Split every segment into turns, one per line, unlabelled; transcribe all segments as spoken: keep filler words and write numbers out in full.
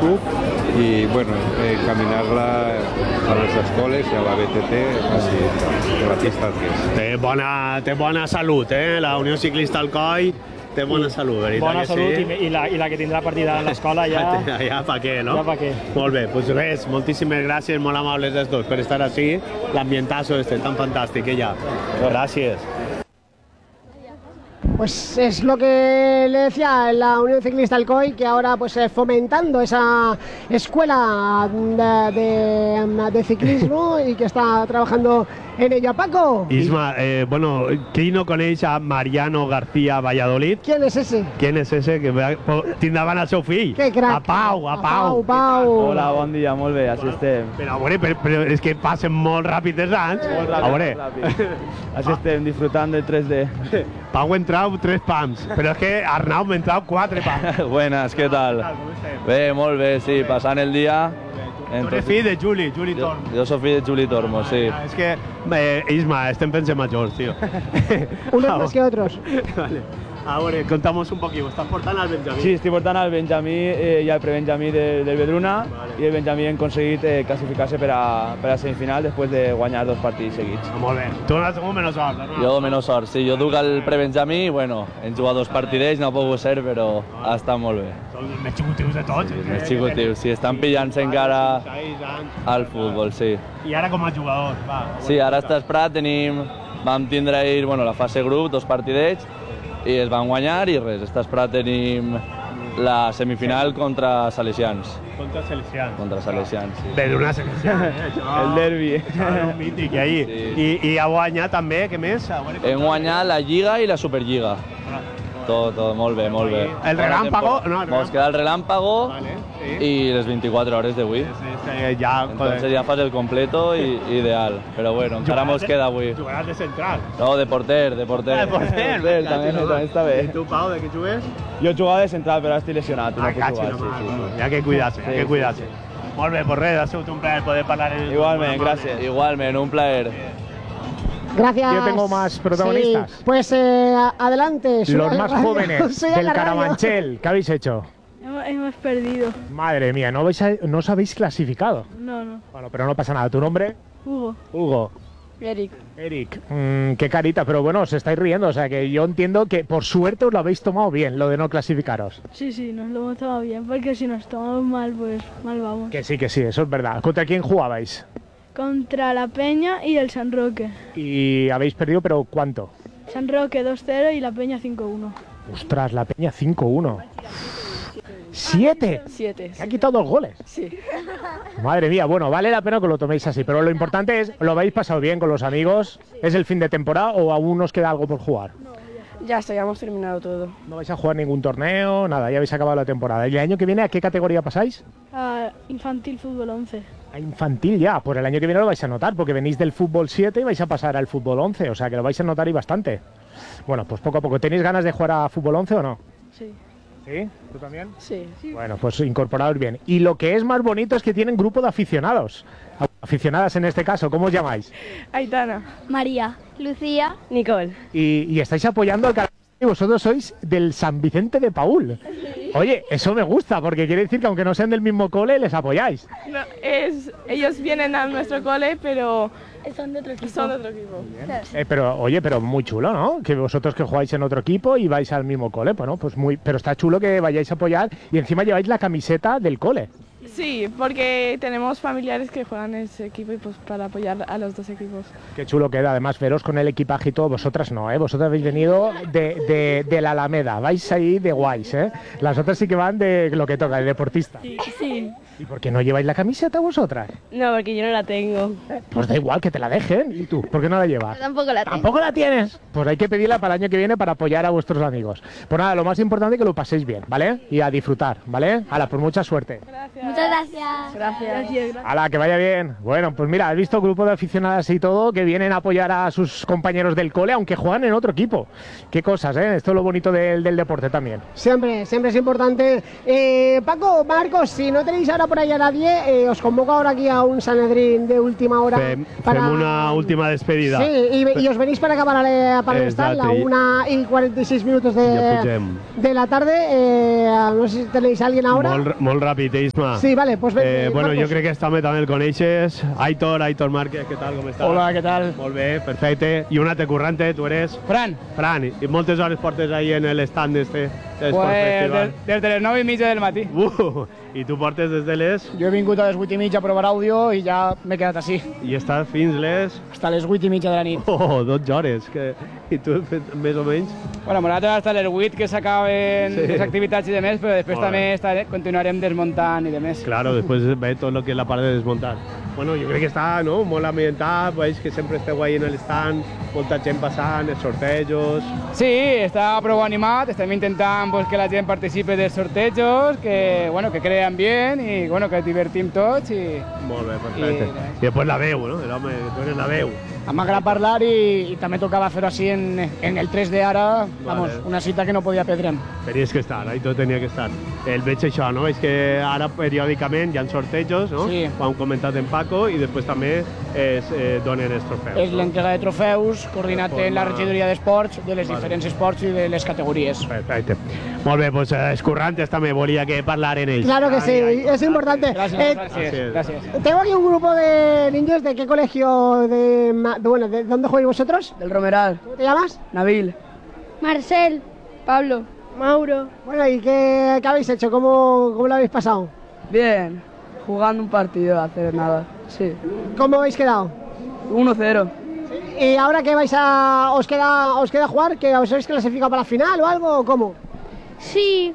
club i bueno, eh, caminar-la a les escoles i a la B T T així, gratista que és.
Té bona, té bona salut, eh? La Unió Ciclista Alcoi té bona salut, veritat
bona
que
salut
sí?
i, i, la, i la que tindrà partida a l'escola ja...
Ja pa què, no?
Ja pa què.
Molt bé, doncs res, moltíssimes gràcies, molt amables els dos per estar així, l'ambientazo este tan fantàstic que hi ha. Gràcies.
Pues es lo que le decía la Unión Ciclista Alcoy, que ahora pues eh, fomentando esa escuela de, de, de ciclismo y que está trabajando en ello. Paco.
Isma, eh, bueno, qui no coneix a Mariano García Valladolid?
¿Quién es ese?
¿Quién és ese? Que tindran el seu fill.
Que crac.
A Pau, a Pau.
A Pau, Pau.
Hola, bon dia, molt bé, així estem.
Però, bueno, però, però és que passen molt ràpid els anys.
Molt ràpid,
a veure.
molt ràpid. Així estem, disfrutant del tres D.
Pau ha entrat tres pams, però és que Arnau ha entrat quatre pams.
Buenas, què tal? Bé, molt bé, sí, passant el dia.
Tu eres fill de Juli, Juli
Jo,
Tormo.
jo soc fill de Juli Tormo, sí.
Ah, és que, eh, Isma, estem pensant majors, tio.
Unos más que otros.
Vale. A veure, contamos un poquillo. Estàs portant al Benjamí?
Sí, estic portant el Benjamí eh, i el prebenjamí de, del Vedruna,
Vale.
i el Benjamí hem aconseguit eh, classificar-se per, a, per a semifinal després de guanyar dos partits seguits.
Ah, molt bé. Tu no has tingut menys sort, no?
Jo menys sort, sí. Jo duc el prebenjamí, bueno, hem jugat dos partidets, no ha pogut ser, però ha estat molt bé.
Són els més xicutius de tots.
Sí, més xicutius, sí, estan pillant-se encara al futbol, sí.
I ara com a jugador, va.
Sí, ara està esperat, tenim... Vam tindre ahir, bueno, la fase grup, dos partidets, i es van guanyar i res, està esperat, tenim la semifinal contra Salesians.
Contra Salesians.
Contra Salesians, sí.
Bé, d'una Salesians, eh? Això...
El derbi.
Això és un mític, ahir.
Sí.
I, I ha guanyat també, què més?
Hem guanyat la Lliga i la Superliga. Tot, tot, molt bé, molt bé.
El relàmpago? No, el
Ens queda el relàmpago
Vale, sí.
i les vint-i-quatre hores d'avui.
Sí, sí, ja,
Entonces ja fas el completo i ideal. Però bueno, encara mos queda avui.
Jugaràs de central.
No, de porter, de porter.
Ah, de porter.
porter també, també està bé.
I tu, Pau, de què jugues?
Jo jugava de central, però ara estic lesionat.
Ah,
no puc
cachi,
jugar,
no,
sí, sí, sí.
Hi ha que cuidar-se, hi ha
Sí,
que
sí,
cuidar-se. Molt bé, pues res, ha sigut un plaer poder parlar en el...
Igualment, gràcies. Igualment, un plaer.
Gracias.
Yo tengo más protagonistas.
Sí, pues eh, adelante. sube
Los
a la
más
radio,
jóvenes
sube a
del
la radio.
Carabanchel. ¿Qué habéis hecho?
Hemos, hemos perdido.
Madre mía, no, vais a- no os habéis clasificado.
No, no.
Bueno, pero no pasa nada. ¿Tu nombre?
Hugo.
Hugo.
Eric.
Eric. Mm, qué carita, pero bueno, os estáis riendo. O sea que yo entiendo que por suerte os lo habéis tomado bien, lo de no clasificaros.
Sí, sí, nos lo hemos tomado bien, porque si nos tomamos mal, pues mal vamos.
Que sí, que sí, eso es verdad. ¿Contra quién jugabais?
Contra la Peña y el San Roque.
Y habéis perdido, pero ¿cuánto?
San Roque dos cero y la Peña cinco uno.
Ostras, la Peña cinco uno. ¿Siete?
Siete.
Se han quitado dos goles.
Sí.
Madre mía, bueno, vale la pena que lo toméis así, pero lo importante es, ¿lo habéis pasado bien con los amigos? ¿Es el fin de temporada o aún os queda algo por jugar?
Ya está, ya hemos terminado todo.
No vais a jugar ningún torneo, nada, ya habéis acabado la temporada. ¿Y el año que viene a qué categoría pasáis?
Ah, infantil fútbol once.
A infantil ya, pues el año que viene lo vais a notar, porque venís del fútbol siete y vais a pasar al fútbol once, o sea que lo vais a notar y bastante. Bueno, pues poco a poco. ¿Tenéis ganas de jugar a fútbol once o no?
Sí.
¿Sí? ¿Tú también?
Sí.
Bueno, pues incorporados bien. Y lo que es más bonito es que tienen grupo de aficionados. Aficionadas en este caso, ¿cómo os llamáis?
Aitana.
María. Lucía.
Nicole.
Y, y estáis apoyando al Carabanchel y vosotros sois del San Vicente de Paúl. Oye, eso me gusta, porque quiere decir que aunque no sean del mismo cole, les apoyáis.
No, es, ellos vienen a nuestro cole, pero
Son de otro equipo.
son de otro equipo.
Eh, pero, oye, pero muy chulo, ¿no? Que vosotros que jugáis en otro equipo y vais al mismo cole, bueno, pues muy... Pero está chulo que vayáis a apoyar y encima lleváis la camiseta del cole.
Sí, porque tenemos familiares que juegan en ese equipo y pues para apoyar a los dos equipos.
Qué chulo queda, además, veros con el equipaje y todo. Vosotras no, ¿eh? Vosotras habéis venido de, de, de la Alameda, vais ahí de guays, ¿eh? Las otras sí que van de lo que toca, de deportista.
Sí, sí.
¿Y por qué no lleváis la camiseta vosotras?
No, porque yo no la tengo.
Pues da igual, que te la dejen. ¿Y tú? ¿Por qué no la llevas?
Tampoco la tengo.
¿Tampoco la tienes? Pues hay que pedirla para el año que viene para apoyar a vuestros amigos. Pues nada, lo más importante es que lo paséis bien, ¿vale? Y a disfrutar, ¿vale? Hala, pues mucha suerte.
Gracias.
Muchas Muchas gracias.
Gracias.
Gracias.
¡Hala, que vaya bien! Bueno, pues mira, has visto grupo de aficionadas y todo que vienen a apoyar a sus compañeros del cole, aunque juegan en otro equipo. Qué cosas, ¿eh? Esto es lo bonito del, del deporte también.
Siempre, siempre es importante. Eh, Paco, Marcos, si no tenéis ahora por ahí a nadie, eh, os convoco ahora aquí a un Sanedrín de última hora.
Fem,
para...
fem una última despedida.
Sí, y, y os venís para acabar a la, para estar la una y cuarenta y seis minutos de, de la tarde. Eh, no sé si tenéis a alguien ahora.
Molt, molt ràpid, eh, Isma?
Sí, vale, pues ven,
eh, Bueno,
Marcos.
jo crec que està també el coneixes. Aitor, Aitor Márquez, què tal, com estàs?
Hola, ¿qué tal?
Molt bé, perfecte. I un altre currante, tu eres?
Fran,
Fran, i moltes hores portes ahí en el stand este de Sport
pues
Festival.
des, des de les nou i mitja del matí.
Uh, I tu portes des de les...
Jo he vingut a les vuit i mitja a provar àudio i ja m'he quedat així.
I estàs fins les...
Hasta les vuit i mitja de la nit.
Oh, dotze hores. Que... I tu, més o menys?
Bueno, nosaltres hasta les vuit que s'acaben
Sí.
les activitats i demés, però després
Molt
també
bé.
estaré, continuarem desmuntant i demés.
Claro, después ve todo lo que es la parte de desmontar. Bueno, yo creo que está, ¿no? Molt ambientat, veis que sempre esteu ahí en el stand, molta gent passant, els sortejos...
Sí, està prou animat, estem intentant pues, que la gent participi dels sortejos, que, bueno, que crea ambient i bueno, que ens divertim tots i
Molt bé, perfecte.
I-
I, després la veu, no? L'home, tu eres la veu.
m'agrada parlar i, i també tocava fer-ho així en, en el tres de ara, vamos,
Vale.
una cita que no podia perdre'm.
Tenies que estar, ahí tot tenia que estar. El veig això, no? És que ara periòdicament hi ha sortejos, no?
Sí.
Ho hem comentat en Paco i després també es eh, donen els trofeus.
És l'entrega de trofeus coordinat en la
forma-
regidoria d'esports, de les
Vale.
diferents esports i de les categories.
Perfecte. Molt bé, doncs eh, els currantes també volia que parlaren ells.
Claro que sí,
Ai, ai,
es importante.
Gracias,
Eh,
gracias,
Gracias.
gracias.
Tengo aquí un grupo de niños. ¿De qué colegio? De, Ma- de- bueno, ¿de dónde jugáis vosotros?
Del Romeral,
¿Cómo te llamas?
Nabil.
Marcel,
Pablo.
Mauro.
Bueno, ¿y qué, qué habéis hecho? ¿Cómo, ¿Cómo lo habéis pasado?
Bien, jugando un partido hace nada, sí.
¿Cómo habéis quedado?
uno cero.
¿Y ahora qué vais a... os queda, os queda jugar? ¿Que os habéis clasificado para la final o algo? ¿O cómo?
Sí.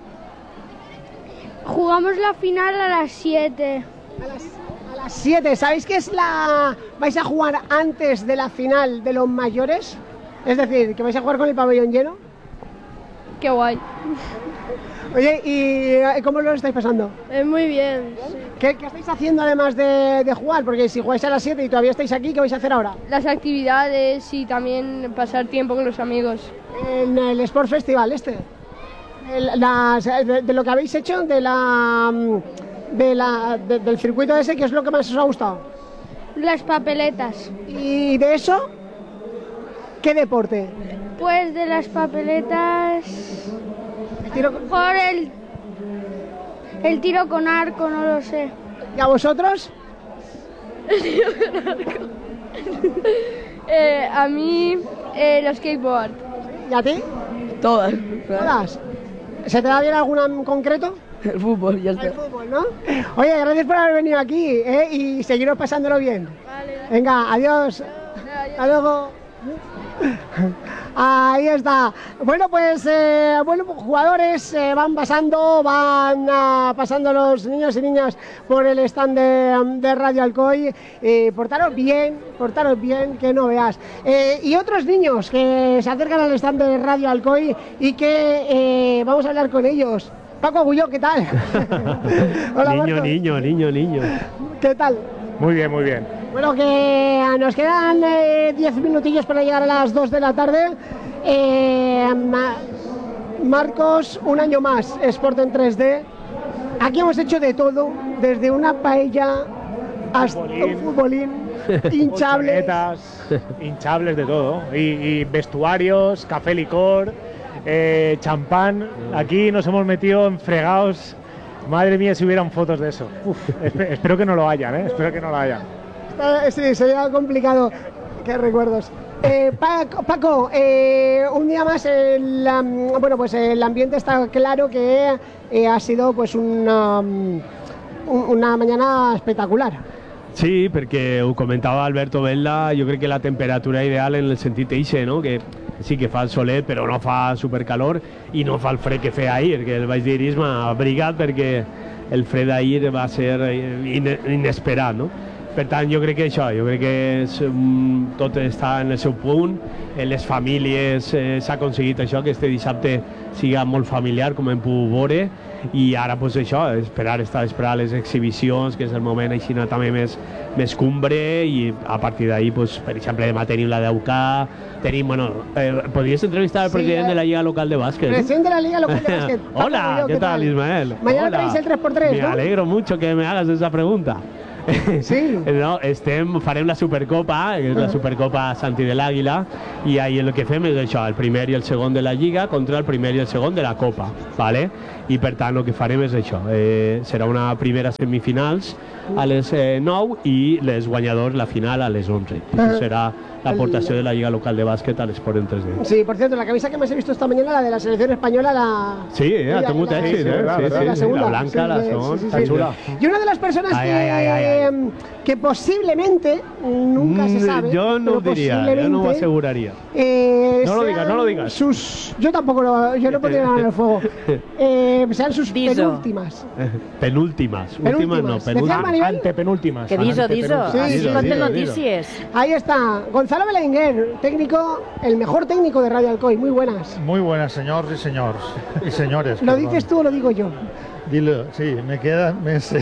Jugamos la final a las siete.
A las, a las siete. ¿Sabéis que es la... vais a jugar antes de la final de los mayores? Es decir, que vais a jugar con el pabellón lleno.
Qué guay.
Oye, ¿y eh, cómo lo estáis pasando?
Es muy bien.
¿Qué, qué estáis haciendo además de, de jugar? Porque si jugáis a las siete y todavía estáis aquí, ¿qué vais a hacer ahora?
Las actividades y también pasar tiempo con los amigos.
En el Sport Festival este. El- las- de, de lo que habéis hecho, de la, mm, de la, de- del circuito ese, ¿qué es lo que más os ha gustado?
Las papeletas.
Y de eso, ¿qué deporte?
Pues de las papeletas...
El tiro con-
Por el... El tiro con arco, no lo sé.
¿Y a vosotros?
Eh, a mí, eh, los skateboard.
¿Y a ti?
Todas.
¿Todas? ¿Se te da bien alguna en concreto?
El fútbol, ya
El
está.
fútbol, ¿no? Oye, gracias por haber venido aquí, ¿eh? Y seguiros pasándolo bien.
Vale.
Venga, adiós. Hasta luego. Ahí está. Bueno, pues eh, bueno, pues, jugadores eh, van pasando, van ah, pasando los niños y niñas por el stand de, de Radio Alcoy. Eh, portaros bien, portaros bien, que no veas. Eh, y otros niños que se acercan al stand de Radio Alcoy y que eh, vamos a hablar con ellos. Paco Agulló, ¿qué tal? Hola,
niño,
Marcos.
niño, niño, niño.
¿Qué tal?
Muy bien, muy bien.
Bueno, que nos quedan eh, diez minutillos para llegar a las dos de la tarde. Eh, Ma- Marcos, un año más, Sport en tres D. Aquí hemos hecho de todo, desde una paella hasta un futbolín hinchable.
Colchonetas, hinchables de todo. Y, y vestuarios, café licor, eh, champán. Aquí nos hemos metido en fregados. Madre mía, si hubieran fotos de eso. Uf, espe- espero que no lo hayan, ¿eh? Espero que no lo hayan.
Eh, sí, sería complicado. Qué recuerdos. Eh, Paco, Paco, eh, un día más, el, um, bueno, pues el ambiente está claro que eh, ha sido pues una, um, un- una mañana espectacular.
Sí, perquè ho comentava Alberto Vella, jo crec que la temperatura ideal en el sentit eixe, no? Que sí que fa el solet, però no fa supercalor i no fa el fred que feia ahir, que el vaig dir Isma, abrigat perquè el fred d'ahir va ser in inesperat, no? Per tant, jo crec que això, jo crec que és, um, tot està en el seu punt, en les famílies eh, s'ha aconseguit això, que este dissabte siga molt familiar, com hem pogut veure, i ara pues, això, esperar, estar esperar les exhibicions, que és el moment així també més, més cumbre, i a partir d'ahí, pues, per exemple, demà tenim la d'U K, tenim, bueno, eh, podries entrevistar al
Sí,
president
eh.
de la Liga Local de Básquet.
Presidente de la Liga Local de Básquet. Paco
Hola,
Murillo,
¿qué tal, Ismael?
Mañana
Hola.
tenéis el tres por tres,
Me
¿no?
alegro mucho que me hagas esa pregunta.
Sí.
No, estem, farem la Supercopa, que és la Supercopa Santi de l'Àguila, i ahí el que fem és això, el primer i el segon de la Lliga contra el primer i el segon de la Copa, ¿vale? I per tant el que farem és això, eh, serà una primera semifinals a les eh, nou i les guanyadors la final a les onze. Això serà l'aportació de la Lliga Local de Bàsquet a l'esport en tres D.
Sí, por cierto, la camisa que más he visto esta mañana, la de la selección española, la...
Sí, eh, ha tingut
la-
èxit,
sí,
eh?
la-
Sí,
la
sí, sí,
segunda.
la blanca,
Sí,
la
sí,
segona,
sí, sí,
está
sí.
chula.
Y una de las personas
Ay,
que,
ay, ay, ay, ay.
que posiblemente, nunca se
Mm,
sabe,
Yo no
pero
diría, yo no me
posiblemente,
aseguraría.
eh,
No lo
sean
digas, no lo digas.
Sus, yo tampoco, lo, yo no pondría nada en el fuego. Eh, sean sus
Diso.
penúltimas.
Penúltimas, últimas no,
Penúltimas. Decía
penúltimas.
Maribel.
Antepenúltimas.
Que diso, diso,
Antepenúltimas.
Sí,
así
sí,
no
sí,
te
diso,
noticies.
Ahí está, Gonzalo Belenguer, técnico, el mejor técnico de Radio Alcoy. Muy buenas.
Muy buenas, señores y señores. Y señores.
¿Lo
perdón.
dices tú o lo digo yo?
Dilo, sí, me quedan meses.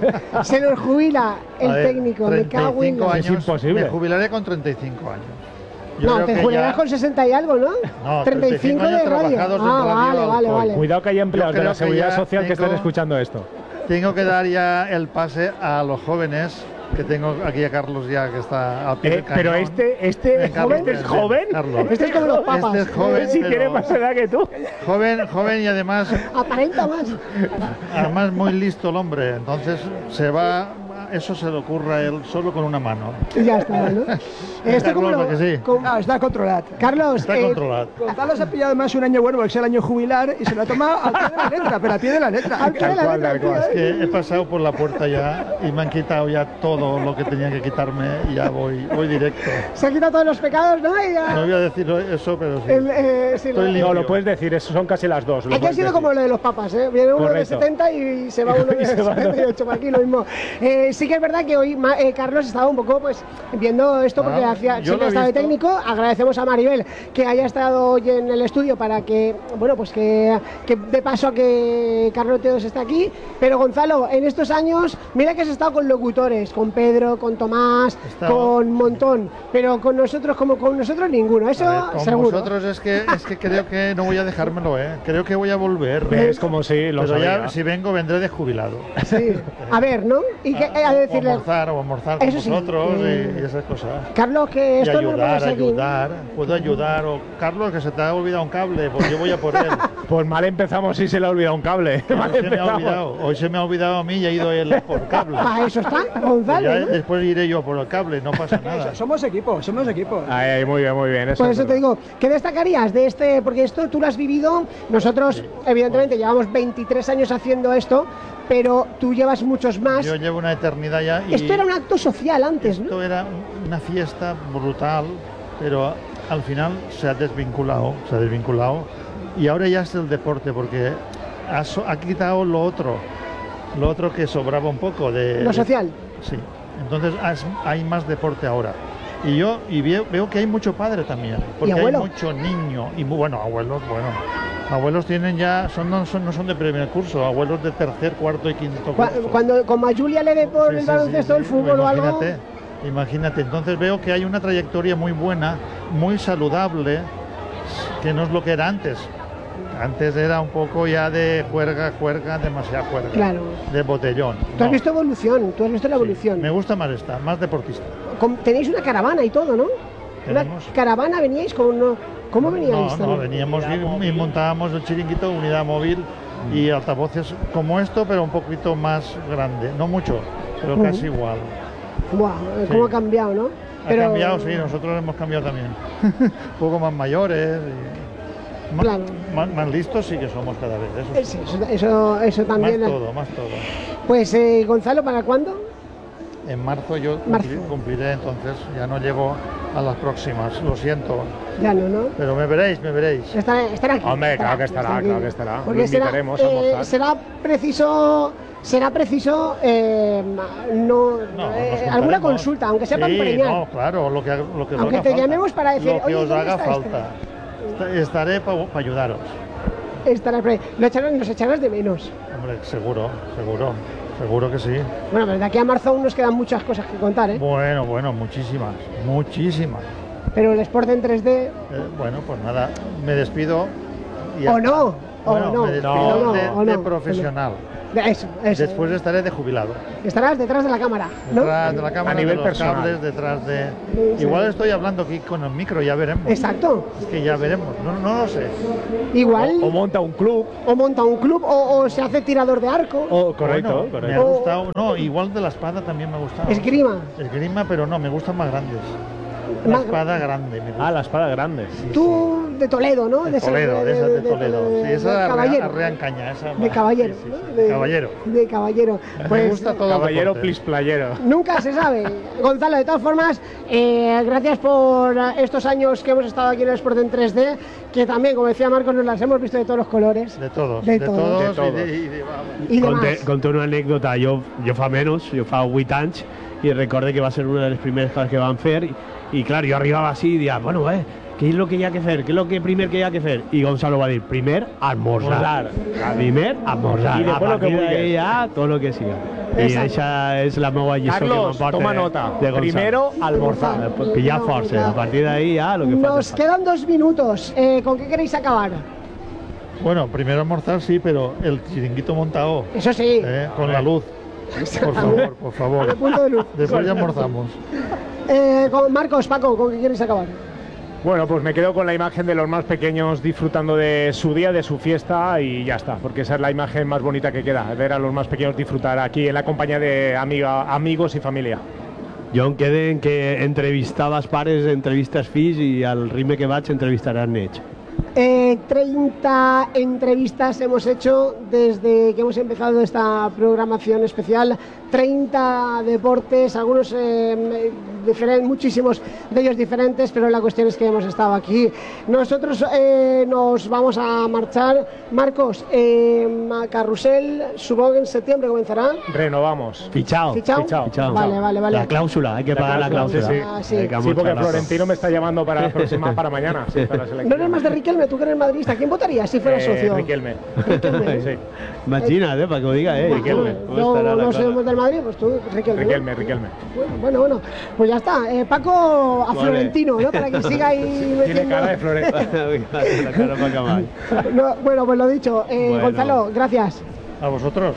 Se nos jubila el
A ver,
técnico, me cago en
treinta y cinco
la...
años,
Es imposible.
Me jubilaré con treinta y cinco años. Yo
No,
creo
te
que
jubilarás
ya-
con sesenta y algo, ¿no?
No,
treinta y cinco
treinta y cinco
de radio.
años trabajados en
Ah,
Radio
vale, vale,
Alcoy.
vale.
Cuidado que hay empleados
Yo
de la
creo que
seguridad
ya
social que estén
tengo-
escuchando esto.
Tengo que dar ya el pase a los jóvenes, que tengo aquí a Carlos ya que está al pie
Eh,
del cañón.
pero este, este
Ven, Carlos,
joven,
ven,
¿es
ven,
joven?
Carlos.
Este es como los papas.
Este es joven,
Si
pero-
tiene más edad que tú.
joven, joven y además,
Aparenta más.
además muy listo el hombre. Entonces se va, eso se le ocurre a él solo con una mano.
Y ya está, ¿no? Esto como
Carlos,
lo-
que sí.
como-
Ah, está controlado.
Carlos,
Está
eh,
controlado.
Gonzalo se ha pillado además un año bueno porque es el año jubilar y se lo ha tomado al pie de la letra, pero al pie de la letra.
al pie de la
cual,
letra,
tal cual.
tío,
Es
¿eh?
que he pasado por la puerta ya y me han quitado ya todo lo que tenían que quitarme y ya voy, voy directo.
Se ha quitado todos los pecados, ¿no? Y ya-
No voy a decir eso, pero sí.
el, eh, sí,
Estoy
lo-
limpio.
No, lo puedes decir, eso son casi las dos. lo
Aquí ha
puedes
sido
decir.
como lo de los papas, ¿eh? Viene uno
Correcto.
de setenta y se va uno de
Y se va.
setenta y ocho, por aquí lo mismo. Eh, sí que es verdad que hoy ma- eh, Carlos estaba un poco pues viendo esto porque
Ah,
hacía,
yo
siempre
lo
ha
he
estado de
visto.
técnico. Agradecemos a Maribel que haya estado hoy en el estudio para que, bueno, pues que, que de paso a que Carlos Teos esté aquí. Pero Gonzalo, en estos años, mira que has estado con locutores, con Pedro, con Tomás,
Estaba.
con un montón, pero con nosotros, como con nosotros, ninguno. Eso
A ver, con
seguro.
vosotros es que, es que creo que no voy a dejármelo, ¿eh? Creo que voy a volver.
Es como si lo
Pero
sabía.
ya, si vengo, vendré de jubilado.
Sí. A ver, ¿no? Y que, eh, a
O
decirle,
almorzar, o almorzar con
Eso sí,
vosotros
eh,
y, y esas cosas.
Carlos, que
Y
esto no lo
ayudar,
pones aquí.
ayudar. Puedo ayudar. O, Carlos, que se te ha olvidado un cable, pues yo voy a por él.
Pues mal empezamos si se le ha olvidado un cable.
Hoy
Mal
se me ha
empezamos.
olvidado. Hoy se me ha olvidado a mí y ha ido él por cable.
Para eso está,
Pues
Gonzalo.
ya
¿no?
después iré yo por el cable, no pasa nada.
Somos equipo, somos equipo.
Ay, ay, muy bien, muy bien. Eso
Por
es
eso te
verdad.
digo, ¿qué destacarías de este? Porque esto tú lo has vivido, nosotros evidentemente llevamos veintitrés años haciendo esto, pero tú llevas muchos más.
Yo llevo una eternidad ya y
Esto era un acto social antes, ¿no?
esto era una fiesta brutal, pero al final se ha desvinculado, se ha desvinculado y ahora ya es el deporte porque ha, so- ha quitado lo otro, lo otro que sobraba un poco de
Lo social.
Sí, entonces has- hay más deporte ahora. Y yo y veo, veo que hay mucho padre también, porque hay
abuelo?
mucho niño y muy bueno, abuelos, bueno, abuelos tienen ya, son no son, no son de primer curso, abuelos de tercer, cuarto y quinto
Cu-
curso.
Cuando como a Julia le dé por
Sí,
el
sí,
baloncesto,
sí,
el
sí.
fútbol o algo.
Imagínate, imagínate. Entonces veo que hay una trayectoria muy buena, muy saludable, que no es lo que era antes. Antes era un poco ya de juerga, juerga, demasiada juerga.
Claro.
De botellón.
Tú has
No,
visto evolución, tú has visto la evolución.
me gusta más esta, más deportista.
Com- Tenéis una caravana y todo, ¿no?
Tenemos.
Una caravana veníais con uno. ¿Cómo veníais?
No, no,
también?
veníamos y, y montábamos el chiringuito, unidad móvil y altavoces como esto, pero un poquito más grande. No mucho, pero
Ujú.
casi igual.
Buah, cómo
Sí.
ha cambiado, ¿no?
Ha cambiado, sí, nosotros hemos cambiado también. Un poco más mayores, y más,
Claro.
más, más listos sí que somos cada vez. Eso,
Eh, sí, eso, eso, eso también.
Más todo, más todo.
Pues, eh, Gonzalo, ¿para cuándo?
En marzo yo
Marzo.
cumplir- cumpliré, entonces ya no llego a las próximas, lo siento.
Ya no, ¿no?
Pero me veréis, me veréis.
Estará, estará aquí.
Hombre, claro que
aquí,
estará,
aquí.
claro que estará.
Porque
Lo
será,
invitaremos a
eh,
almorzar.
será preciso será preciso eh, no,
No,
eh,
nos
alguna
juntaremos.
consulta, aunque sea para
Sí,
empreñar.
no, claro, lo que, lo que os
Aunque
haga
te
falta.
llamemos para decir,
lo que
"Oye,
os
¿dónde
haga
está este?".
falta. Est- Estaré para ayudaros.
Estarás por ahí. Lo echarás, nos echarás de menos.
Hombre, seguro, seguro, seguro que sí.
Bueno, pero de aquí a marzo aún nos quedan muchas cosas que contar, ¿eh?
Bueno, bueno, muchísimas, muchísimas.
Pero el Sport en tres D,
Eh, bueno, pues nada, me despido. y
o
ya
no,
está.
o
Bueno,
no,
me despido
o no,
de,
o
de
no.
profesional.
Eso, eso.
Después estaré de jubilado.
Estarás detrás de la cámara, ¿no?
Detrás de la cámara,
A nivel
de los
personal.
cables, detrás de...
Sí.
Igual estoy hablando aquí con el micro, ya veremos.
Exacto.
Es que ya veremos, no, no lo sé.
Igual,
O monta un club.
o monta un club, o, o se hace tirador de arco,
O, correcto,
Bueno, me ha
correcto.
gustado, no, igual de la espada también me ha gustado.
esgrima.
Esgrima, pero no, me gustan más grandes. La
Más-
espada grande, me gusta.
Ah, la espada grande.
Tú de Toledo, ¿no?
De
ese-
Toledo, de, esa de Toledo.
de-
Sí,
de
esa
caballero.
arrea en caña. Esa
De caballero.
Sí, sí,
¿no?
sí,
De
caballero.
De caballero.
Me
Pues,
gusta todo el
Caballero
deporte.
plis playero.
nunca se sabe. Gonzalo, de todas formas, eh, gracias por estos años que hemos estado aquí en el Sport en tres D, que también, como decía Marcos, nos las hemos visto de todos los colores.
De todos,
De
de,
todos.
todos,
De
y
todos.
de- y de- vamos.
Y demás.
Conté, conté una anècdota, jo, jo fa menys, jo fa vuit anys, i recorde que va ser una de les primeres coses que van fer, i, i clar, jo arribava així i dia, bueno, eh, què és lo que hi ha que fer? Què és lo que primer que hi ha que fer? I Gonzalo va dir, primer, almorzar. Primer, almorzar.
I
A
després lo que
partir d'ahí
vulguis.
ja, tot lo que siga. I
Exacte.
això és la meva lliçó
Carlos,
que m'aporta
toma
de-
nota.
de Gonzalo.
Primero, almorzar.
Eh, pues pillar
No,
força,
no.
a partir d'ahí ja lo que
Nos
falta.
quedan dos minutos. Eh, ¿Con qué queréis acabar?
Bueno, primero almorzar sí, pero el chiringuito montado,
Eso sí.
eh, con la luz. Por favor, por
El
favor.
punto de luz.
Después ya almorzamos.
Eh, con Marcos, Paco, ¿con qué queréis acabar?
Bueno, pues me quedo con la imagen de los más pequeños disfrutando de su día, de su fiesta y ya está, porque esa es la imagen más bonita que queda, ver a los más pequeños disfrutar aquí en la compañía de amiga, amigos y familia.
Jo em quede en que entrevistaves pares, entrevistes fills i al ritme que vaig entrevistaran nets.
Eh, treinta entrevistas hemos hecho desde que hemos empezado esta programación especial. treinta deportes, algunos eh, diferen- muchísimos de ellos diferentes, pero la cuestión es que hemos estado aquí. Nosotros eh, nos vamos a marchar. Marcos, eh, Carrusel, supongo que en septiembre comenzará.
Renovamos.
Fichao.
¿Fichao?
Fichao.
Vale, vale, vale.
La cláusula, hay que pagar la cláusula.
sí, sí.
Ah, sí.
Hay que
Sí, porque
amortizarla.
Florentino me está llamando para la próxima, para mañana. Sí, para la selección.
No eres más de Riquelme, tú que eres madridista. ¿Quién votaría si fuera
Eh,
socio?
Riquelme.
Riquelme.
Sí.
Imagina't, eh, para que ho diga, eh.
Riquelme.
¿Cómo
No,
estará la
no
cosa?
somos del Madrid, pues tú, Riquelme. ¿no?
Riquelme, Riquelme.
Bueno, bueno, bueno, pues ya está. Eh, Paco a
Vale.
Florentino, ¿no? Para que siga ahí metiendo...
Tiene cara de Florentino.
La cara para acabar.
No, bueno, pues lo dicho. Eh,
Bueno.
Gonzalo, gracias.
A vosotros.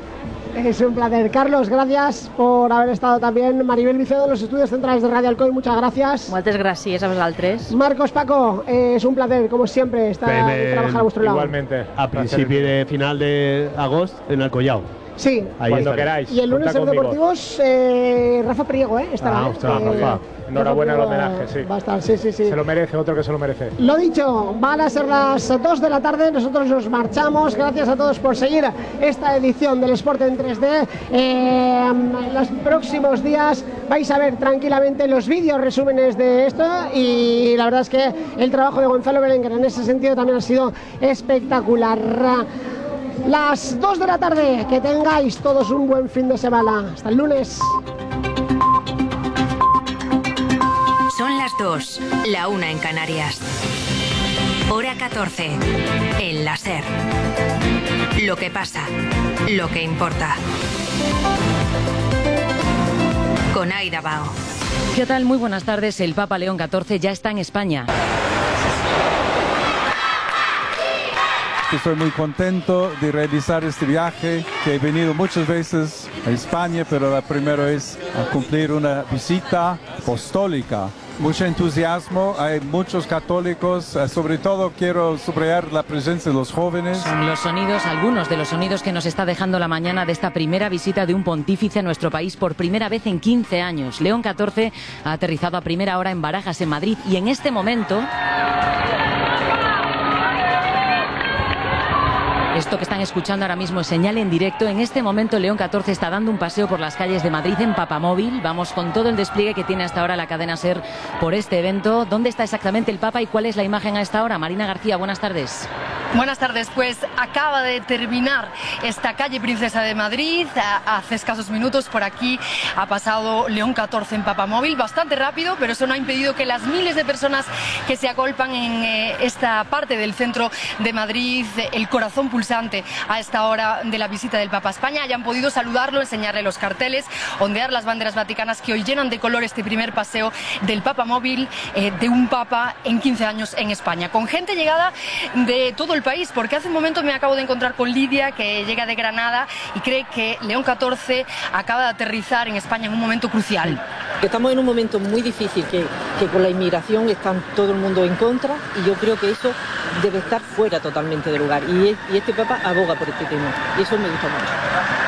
Es un placer. Carlos, gracias por haber estado también. Maribel Vicedo, en los estudios centrales de Radio Alcoy, muchas gracias.
Moltes gràcies a vosaltres.
Marcos, Paco, eh, es un placer, como siempre, estar
Fem,
y trabajar a vuestro lado.
Igualmente.
A principi de final de agost en el Collao.
Sí.
Ahí
Cuando
estaré.
queráis.
Y el lunes
contad
en
conmigo.
Deportivos, eh, Rafa Priego, ¿eh? Estará.
Ah,
¿eh?
ostras,
Eh,
Rafa.
Enhorabuena al
Priego
homenaje, sí.
Va a estar, sí, sí, sí.
Se lo merece, otro que se lo merece.
Lo dicho, van a ser las dos de la tarde, nosotros nos marchamos. Gracias a todos por seguir esta edición del Sport en tres D. Eh, en los próximos días vais a ver tranquilamente los vídeos resúmenes de esto y la verdad es que el trabajo de Gonzalo Belenguer en ese sentido también ha sido espectacular. Las dos de la tarde, que tengáis todos un buen fin de semana. Hasta el lunes.
Son las dos, la una en Canarias. Hora catorce, en la SER. Lo que pasa, lo que importa. Con Aida Bao.
¿Qué tal? Muy buenas tardes. El Papa León catorce ya está en España.
Estoy muy contento de realizar este viaje, que he venido muchas veces a España, pero la primera vez a cumplir una visita apostólica. Mucho entusiasmo, hay muchos católicos, eh, sobre todo quiero subrayar la presencia de los jóvenes.
Son los sonidos, algunos de los sonidos que nos está dejando la mañana de esta primera visita de un pontífice a nuestro país por primera vez en quince años. León catorce ha aterrizado a primera hora en Barajas, en Madrid, y en este momento... Esto que están escuchando ahora mismo es señal en directo. En este momento León catorce está dando un paseo por las calles de Madrid en Papamóvil. Vamos con todo el despliegue que tiene hasta ahora la cadena SER por este evento. ¿Dónde está exactamente el Papa y cuál es la imagen a esta hora? Marina García, buenas tardes.
Buenas tardes, pues acaba de terminar esta calle Princesa de Madrid, hace escasos minutos por aquí ha pasado León catorce en Papamóvil, bastante rápido, pero eso no ha impedido que las miles de personas que se agolpan en eh, esta parte del centro de Madrid, el corazón pulsante a esta hora de la visita del Papa a España, hayan podido saludarlo, enseñarle los carteles, ondear las banderas vaticanas que hoy llenan de color este primer paseo del Papamóvil eh, de un Papa en quince años en España, con gente llegada de todo el país, porque hace un momento me acabo de encontrar con Lidia, que llega de Granada y cree que León catorce acaba de aterrizar en España en un momento crucial.
Estamos en un momento muy difícil, que, que con la inmigración está todo el mundo en contra, y yo creo que eso debe estar fuera totalmente de lugar, y, y este Papa aboga por este tema, y eso me gusta mucho.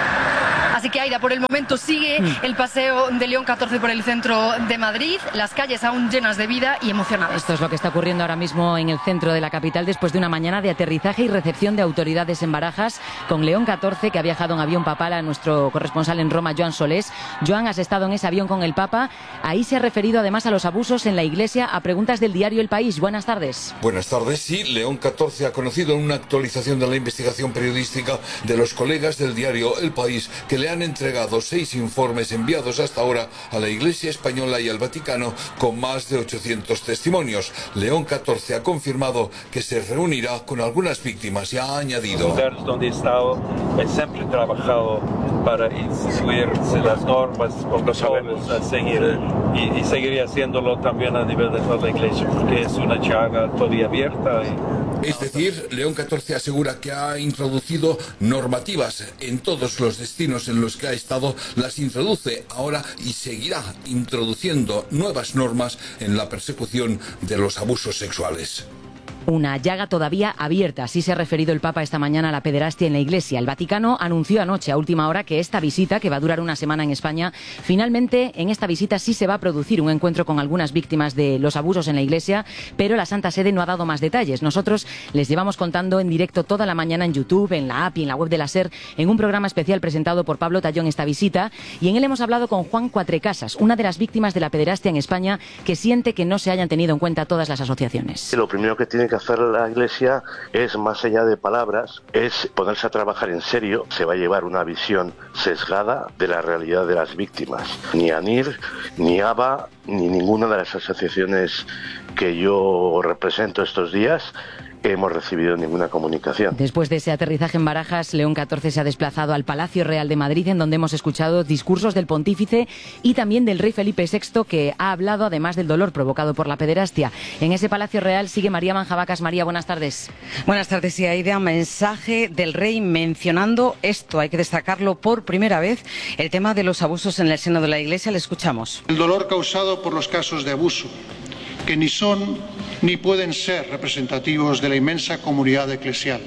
Así que, Aida, por el momento sigue el paseo de León catorce por el centro de Madrid, las calles aún llenas de vida y emocionadas.
Esto es lo que está ocurriendo ahora mismo en el centro de la capital después de una mañana de aterrizaje y recepción de autoridades en Barajas con León catorce, que ha viajado en avión papal, a nuestro corresponsal en Roma, Joan Solés. Joan, has estado en ese avión con el Papa. Ahí se ha referido además a los abusos en la Iglesia, a preguntas del diario El País. Buenas tardes.
Buenas tardes. Sí, León catorce ha conocido una actualización de la investigación periodística de los colegas del diario El País, que le han entregado seis informes enviados hasta ahora a la Iglesia Española y al Vaticano con más de ochocientos testimonios. León catorce ha confirmado que se reunirá con algunas víctimas y ha añadido:
lugares donde he estado, he siempre trabajado para instituir las normas, protocolos a seguir, y, y seguiré haciéndolo también a nivel de toda la Iglesia, porque es una llaga todavía abierta. Y...
Es decir, León catorce asegura que ha introducido normativas en todos los destinos en los que ha estado, las introduce ahora y seguirá introduciendo nuevas normas en la persecución de los abusos sexuales.
Una llaga todavía abierta, así se ha referido el Papa esta mañana a la pederastia en la Iglesia. El Vaticano anunció anoche a última hora que esta visita, que va a durar una semana en España, finalmente en esta visita sí se va a producir un encuentro con algunas víctimas de los abusos en la Iglesia, pero la Santa Sede no ha dado más detalles. Nosotros les llevamos contando en directo toda la mañana en YouTube, en la app y en la web de la SER, en un programa especial presentado por Pablo Tallón, esta visita, y en él hemos hablado con Juan Cuatrecasas, una de las víctimas de la pederastia en España, que siente que no se hayan tenido en cuenta todas las asociaciones.
Lo primero que tiene que hacer la Iglesia es, más allá de palabras, es ponerse a trabajar en serio. Se va a llevar una visión sesgada de la realidad de las víctimas. Ni ANIR, ni ABA, ni ninguna de las asociaciones que yo represento estos días hemos recibido ninguna comunicación.
Después de ese aterrizaje en Barajas, León catorce se ha desplazado al Palacio Real de Madrid, en donde hemos escuchado discursos del pontífice y también del rey Felipe sexto, que ha hablado además del dolor provocado por la pederastia. En ese Palacio Real sigue María Manjabacas. María, buenas tardes.
Buenas tardes, y Aida. Mensaje del rey mencionando esto, hay que destacarlo por primera vez, el tema de los abusos en el seno de la Iglesia. Le escuchamos.
El dolor causado por los casos de abuso, que ni son ni pueden ser representativos de la inmensa comunidad eclesial.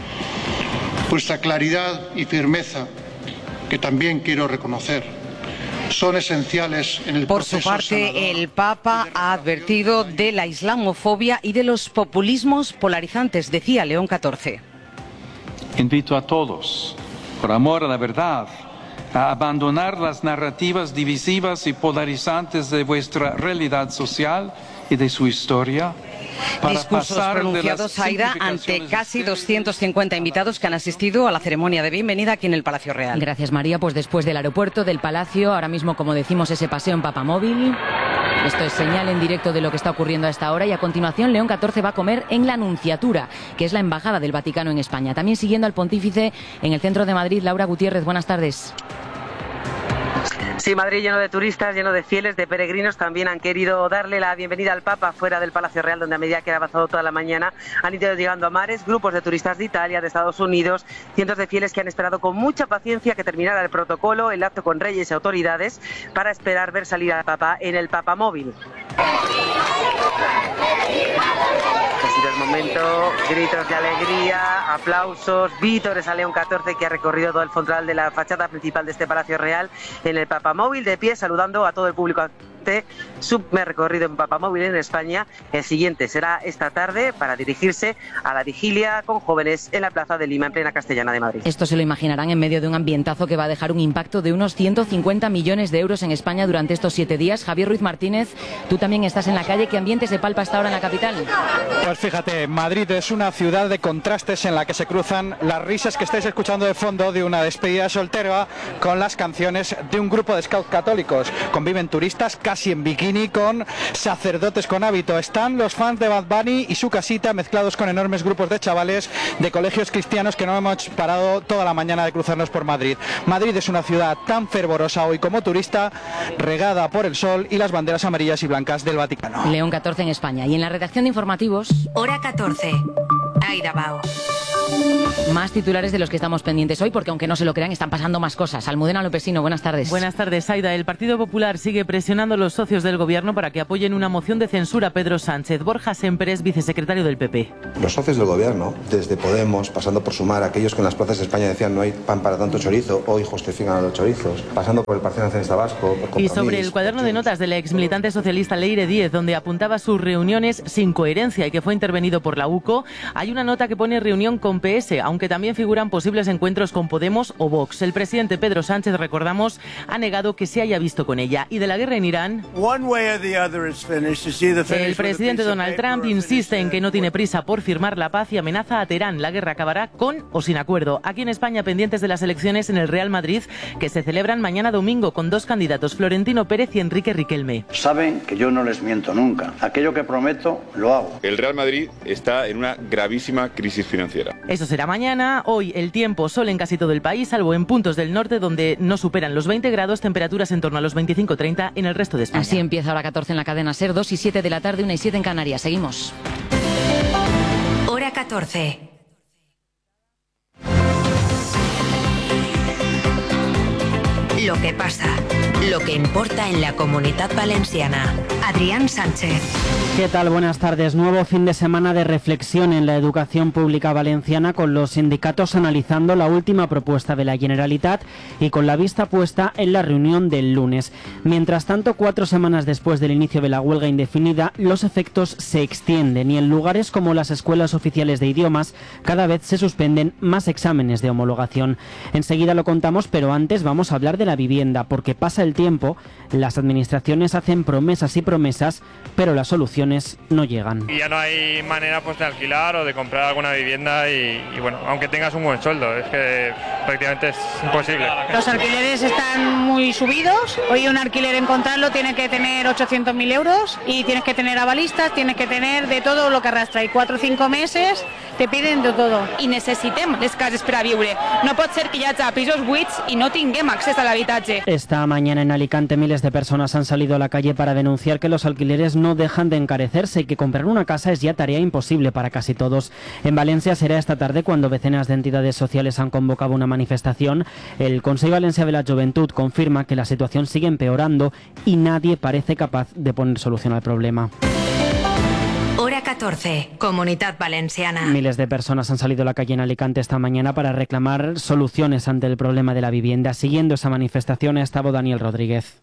Vuestra claridad y firmeza, que también quiero reconocer, son esenciales en el proceso.
Por su parte,
sanador.
El Papa ha advertido de la islamofobia y de los populismos polarizantes, decía León catorce.
Invito a todos, por amor a la verdad, a abandonar las narrativas divisivas y polarizantes de vuestra realidad social y de su historia, para
discursos
pasar
pronunciados,
de las
Aida, ante casi doscientos cincuenta invitados que han asistido a la ceremonia de bienvenida aquí en el Palacio Real.
Gracias, María. Pues después del aeropuerto, del Palacio, ahora mismo, como decimos, ese paseo en Papamóvil. Esto es señal en directo de lo que está ocurriendo a esta hora, y a continuación León catorce va a comer en la Nunciatura, que es la Embajada del Vaticano en España. También siguiendo al pontífice en el centro de Madrid, Laura Gutiérrez, buenas tardes.
Sí, Madrid lleno de turistas, lleno de fieles, de peregrinos. También han querido darle la bienvenida al Papa fuera del Palacio Real, donde a medida que ha avanzado toda la mañana han ido llegando a mares, grupos de turistas de Italia, de Estados Unidos, cientos de fieles que han esperado con mucha paciencia que terminara el protocolo, el acto con reyes y autoridades, para esperar ver salir al Papa en el Papamóvil. Ha sido el momento, gritos de alegría, aplausos, vítores a León catorce, que ha recorrido todo el frontal de la fachada principal de este Palacio Real en el Papamóvil, de pie, saludando a todo el público este su primer recorrido en Papamóvil en España. El siguiente será esta tarde para dirigirse a la vigilia con jóvenes en la Plaza de Lima, en plena Castellana de Madrid.
Esto se lo imaginarán en medio de un ambientazo que va a dejar un impacto de unos ciento cincuenta millones de euros en España durante estos siete días. Javier Ruiz Martínez, tú también estás en la calle. ¿Qué ambiente se palpa hasta ahora en la capital?
Pues fíjate, Madrid es una ciudad de contrastes en la que se cruzan las risas que estáis escuchando de fondo de una despedida soltera con las canciones de un grupo de scouts católicos. Conviven turistas casi en bikini con sacerdotes con hábito. Están los fans de Bad Bunny y su casita mezclados con enormes grupos de chavales de colegios cristianos que no hemos parado toda la mañana de cruzarnos por Madrid. Madrid es una ciudad tan fervorosa hoy como turista, regada por el sol y las banderas amarillas y blancas del Vaticano.
León catorce en España. Y en la redacción de informativos...
Hora catorce. Aida Bao.
Más titulares de los que estamos pendientes hoy, porque aunque no se lo crean, están pasando más cosas. Almudena Lopesino, buenas tardes.
Buenas tardes, Aida. El Partido Popular sigue presionando a los socios del Gobierno para que apoyen una moción de censura a Pedro Sánchez. Borja Semper es vicesecretario del P P.
Los socios del Gobierno, desde Podemos, pasando por Sumar, aquellos que en las plazas de España decían no hay pan para tanto chorizo, hoy justifican a los chorizos, pasando por el Partido Nacionalista Vasco.
Y sobre el cuaderno de notas de la exmilitante socialista Leire Díez, donde apuntaba sus reuniones sin coherencia y que fue intervenido por la U C O, hay una nota que pone reunión con P S, aunque también figuran posibles encuentros con Podemos o Vox. El presidente Pedro Sánchez, recordamos, ha negado que se haya visto con ella. Y de la guerra en Irán, el presidente Donald Trump insiste en que no tiene prisa por firmar la paz y amenaza a Teherán. La guerra acabará con o sin acuerdo. Aquí en España, pendientes de las elecciones en el Real Madrid, que se celebran mañana domingo con dos candidatos, Florentino Pérez y Enrique Riquelme.
Saben que yo no les miento nunca. Aquello que prometo, lo hago.
El Real Madrid está en una gravísima crisis financiera.
Eso será mañana. Hoy el tiempo, sol en casi todo el país, salvo en puntos del norte donde no superan los veinte grados, temperaturas en torno a los veinticinco treinta en el resto de España.
Así empieza Hora catorce en la cadena SER, dos y siete de la tarde, una y siete en Canarias. Seguimos.
Hora catorce. Lo que pasa, lo que importa en la Comunitat Valenciana. Adrián Sánchez.
¿Qué tal? Buenas tardes. Nuevo fin de semana de reflexión en la educación pública valenciana, con los sindicatos analizando la última propuesta de la Generalitat y con la vista puesta en la reunión del lunes. Mientras tanto, cuatro semanas después del inicio de la huelga indefinida, los efectos se extienden y en lugares como las escuelas oficiales de idiomas cada vez se suspenden más exámenes de homologación. Enseguida lo contamos, pero antes vamos a hablar de la vivienda, porque pasa el tiempo, las administraciones hacen promesas y promesas, pero las soluciones no llegan.
Y ya no hay manera pues de alquilar o de comprar alguna vivienda y, y bueno, aunque tengas un buen sueldo, es que prácticamente es imposible.
Los alquileres están muy subidos. Hoy un alquiler encontrarlo tiene que tener ochocientos mil euros y tienes que tener avalistas, tienes que tener de todo lo que arrastra, y cuatro o cinco meses te piden de todo.
I necessitem les cases per a viure. No pot ser que hi hagi pisos buits i no tinguem accés a l'habitatge.
Esta mañana en Alicante miles de personas han salido a la calle para denunciar que los alquileres no dejan de encarecerse y que comprar una casa es ya tarea imposible para casi todos. En Valencia será esta tarde cuando decenas de entidades sociales han convocado una manifestación. El Consejo Valencià de la Juventud confirma que la situación sigue empeorando y nadie parece capaz de poner solución al problema.
Hora catorce, Comunitat Valenciana.
Miles de personas han salido a la calle en Alicante esta mañana para reclamar soluciones ante el problema de la vivienda. Siguiendo esa manifestación estaba Daniel Rodríguez.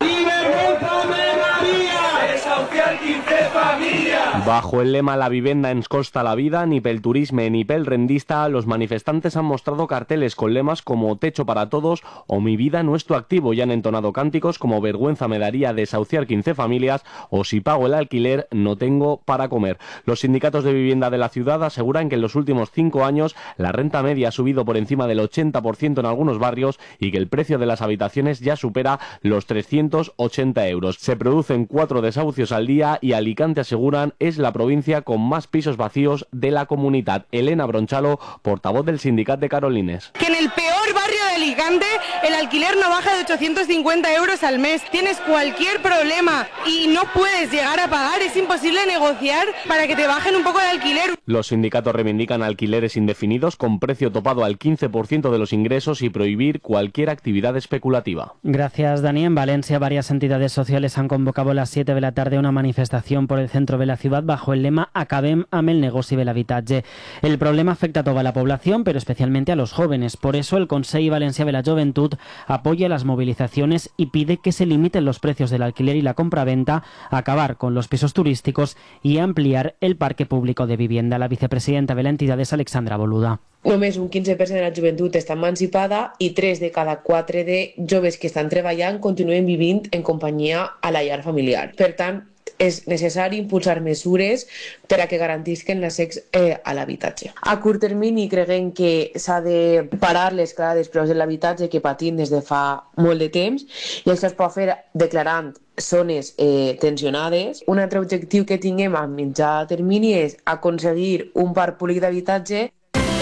Bajo el lema La vivienda ens costa la vida, ni pel turisme ni pel rendista, los manifestantes han mostrado carteles con lemas como Techo para todos o Mi vida nuestro activo y han entonado cánticos como Vergüenza me daría desahuciar quince familias o Si pago el alquiler no tengo para comer. Los sindicatos de vivienda de la ciudad aseguran que en los últimos cinco años la renta media ha subido por encima del ochenta por ciento en algunos barrios y que el precio de las habitaciones ya supera los trescientos ochenta euros. Se producen cuatro desahucios al día y Alicante, aseguran, es la provincia con más pisos vacíos de la comunidad. Elena Bronchalo, portavoz del sindicato de Carolines.
Que en el peor barrio de Alicante el alquiler no baja de ochocientos cincuenta euros al mes. Tienes cualquier problema y no puedes llegar a pagar, es imposible negociar para que te bajen un poco de alquiler.
Los sindicatos reivindican alquileres indefinidos con precio topado al quince por ciento de los ingresos y prohibir cualquier actividad especulativa.
Gracias, Dani. En Valencia varias entidades sociales han convocado a las siete de la tarde una manifestación por el centro de la ciudad bajo el lema Acabem amb el negoci de l'habitatge. El problema afecta a toda la población, pero especialmente a los jóvenes. Por eso el Consejo Valencià Defensa de la Juventud apoya las movilizaciones y pide que se limiten los precios del alquiler y la compraventa, acabar con los pisos turísticos y ampliar el parque público de vivienda. La vicepresidenta de la entidad es Alexandra Boluda.
Només un quinze per cent de la joventut està emancipada i tres de cada quatre de joves que estan treballant continuen vivint en companyia a la llar familiar. Per tant, és necessari impulsar mesures per a que garantisquen l'accés eh, a l'habitatge. A curt termini creguem que s'ha de parar l'escalada dels preus de l'habitatge que patim des de fa molt de temps i això es pot fer declarant zones eh, tensionades. Un altre objectiu que tinguem a mitjà termini és aconseguir un parc públic d'habitatge.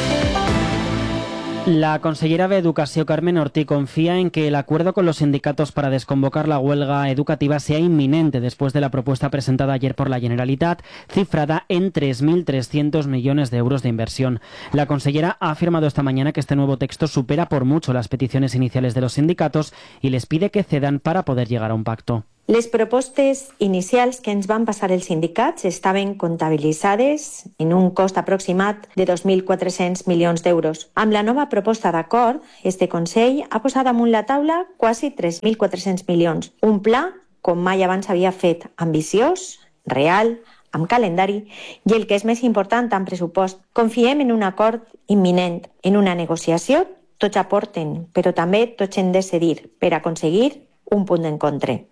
La consellera de Educación, Carmen Ortí, confía en que el acuerdo con los sindicatos para desconvocar la huelga educativa sea inminente después de la propuesta presentada ayer por la Generalitat, cifrada en tres mil trescientos millones de euros de inversión. La consellera ha afirmado esta mañana que este nuevo texto supera por mucho las peticiones iniciales de los sindicatos y les pide que cedan para poder llegar a un pacto.
Les propostes inicials que ens van passar els sindicats estaven comptabilitzades en un cost aproximat de dos mil quatre-cents milions d'euros. Amb la nova proposta d'acord, este Consell ha posat damunt la taula quasi tres mil quatre-cents milions. Un pla, com mai abans havia fet, ambiciós, real, amb calendari i, el que és més important, amb pressupost. Confiem en un acord imminent, en una negociació. Tots aporten, però també tots hem de cedir per aconseguir un punt d'encontre.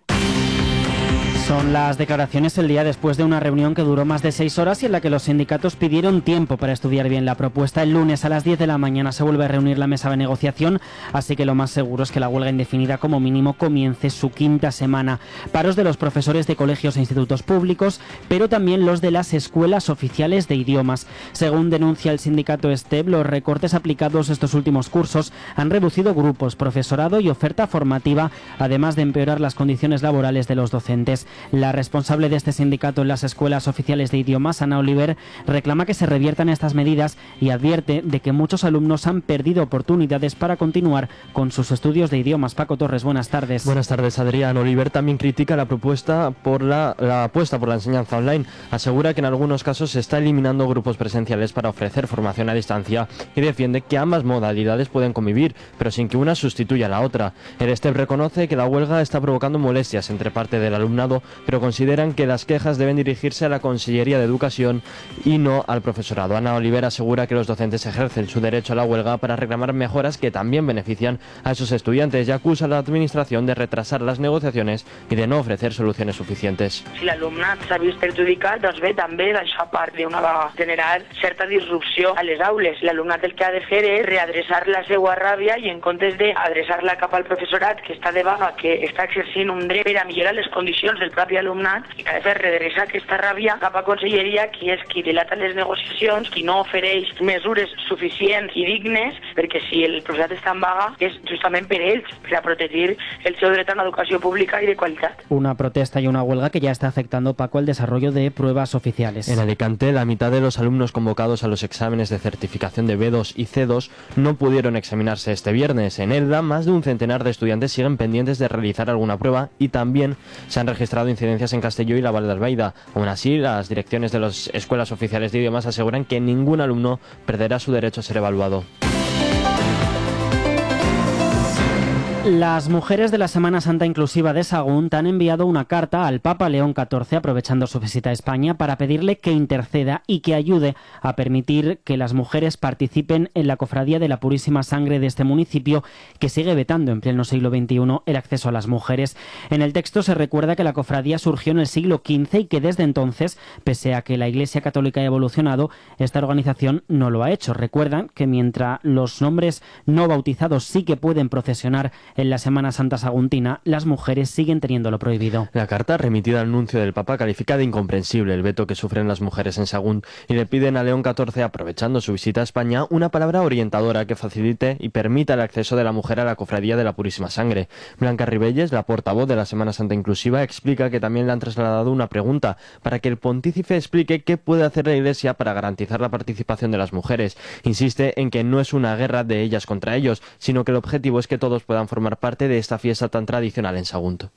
Son las declaraciones el día después de una reunión que duró más de seis horas y en la que los sindicatos pidieron tiempo para estudiar bien la propuesta. El lunes a las diez de la mañana se vuelve a reunir la mesa de negociación, así que lo más seguro es que la huelga indefinida como mínimo comience su quinta semana. Paros de los profesores de colegios e institutos públicos, pero también los de las escuelas oficiales de idiomas. Según denuncia el sindicato STEP, los recortes aplicados estos últimos cursos han reducido grupos, profesorado y oferta formativa, además de empeorar las condiciones laborales de los docentes. La responsable de este sindicato en las escuelas oficiales de idiomas, Ana Oliver, reclama que se reviertan estas medidas y advierte de que muchos alumnos han perdido oportunidades para continuar con sus estudios de idiomas. Paco Torres, buenas tardes.
Buenas tardes, Adrián. Oliver también critica la propuesta por la, la apuesta por la enseñanza online. Asegura que en algunos casos se está eliminando grupos presenciales para ofrecer formación a distancia y defiende que ambas modalidades pueden convivir, pero sin que una sustituya a la otra. El STEP reconoce que la huelga está provocando molestias entre parte del alumnado, pero consideran que las quejas deben dirigirse a la Consellería de Educación y no al profesorado. Ana Oliver asegura que los docentes ejercen su derecho a la huelga para reclamar mejoras que también benefician a esos estudiantes y acusa a la Administración de retrasar las negociaciones y de no ofrecer soluciones suficientes.
Si l'alumnat s'ha vist perjudicat, doncs bé, també això a part d'una vegada generar certa disrupció a les aules. L'alumnat el que ha de fer és readreçar la seva ràbia i en comptes d'adreçar-la cap al professorat que està de vaga, que està exercint un dret per a millorar les condicions del propi alumnat, i que ha de fer redreçar aquesta ràbia cap a Conselleria, qui és qui dilata les negociacions, qui no ofereix mesures suficients i dignes, perquè si el professorat està en vaga és justament per ells, per a protegir el seu dret a una educació pública i de qualitat.
Una protesta y una huelga que ya está afectando, Paco, el desarrollo de pruebas oficiales.
En Alicante, la mitad de los alumnos convocados a los exámenes de certificación de B dos y C dos no pudieron examinarse este viernes. En Elda, más de un centenar de estudiantes siguen pendientes de realizar alguna prueba y también se han registrado incidencias en Castelló y la Val d'Albaida. Aún así, las direcciones de las escuelas oficiales de idiomas aseguran que ningún alumno perderá su derecho a ser evaluado.
Las mujeres de la Semana Santa Inclusiva de Sagunt han enviado una carta al Papa León catorce, aprovechando su visita a España, para pedirle que interceda y que ayude a permitir que las mujeres participen en la Cofradía de la Purísima Sangre de este municipio, que sigue vetando en pleno siglo veintiuno el acceso a las mujeres. En el texto se recuerda que la cofradía surgió en el siglo quince y que desde entonces, pese a que la Iglesia Católica ha evolucionado, esta organización no lo ha hecho. Recuerdan que mientras los hombres no bautizados sí que pueden procesionar en la Semana Santa saguntina, las mujeres siguen teniéndolo prohibido.
La carta remitida al nuncio del Papa califica de incomprensible el veto que sufren las mujeres en Sagunt y le piden a León catorce, aprovechando su visita a España, una palabra orientadora que facilite y permita el acceso de la mujer a la Cofradía de la Purísima Sangre. Blanca Ribelles, la portavoz de la Semana Santa Inclusiva, explica que también le han trasladado una pregunta para que el pontífice explique qué puede hacer la Iglesia para garantizar la participación de las mujeres. Insiste en que no es una guerra de ellas contra ellos, sino que el objetivo es que todos puedan formar parte de esta fiesta tan tradicional en Sagunt.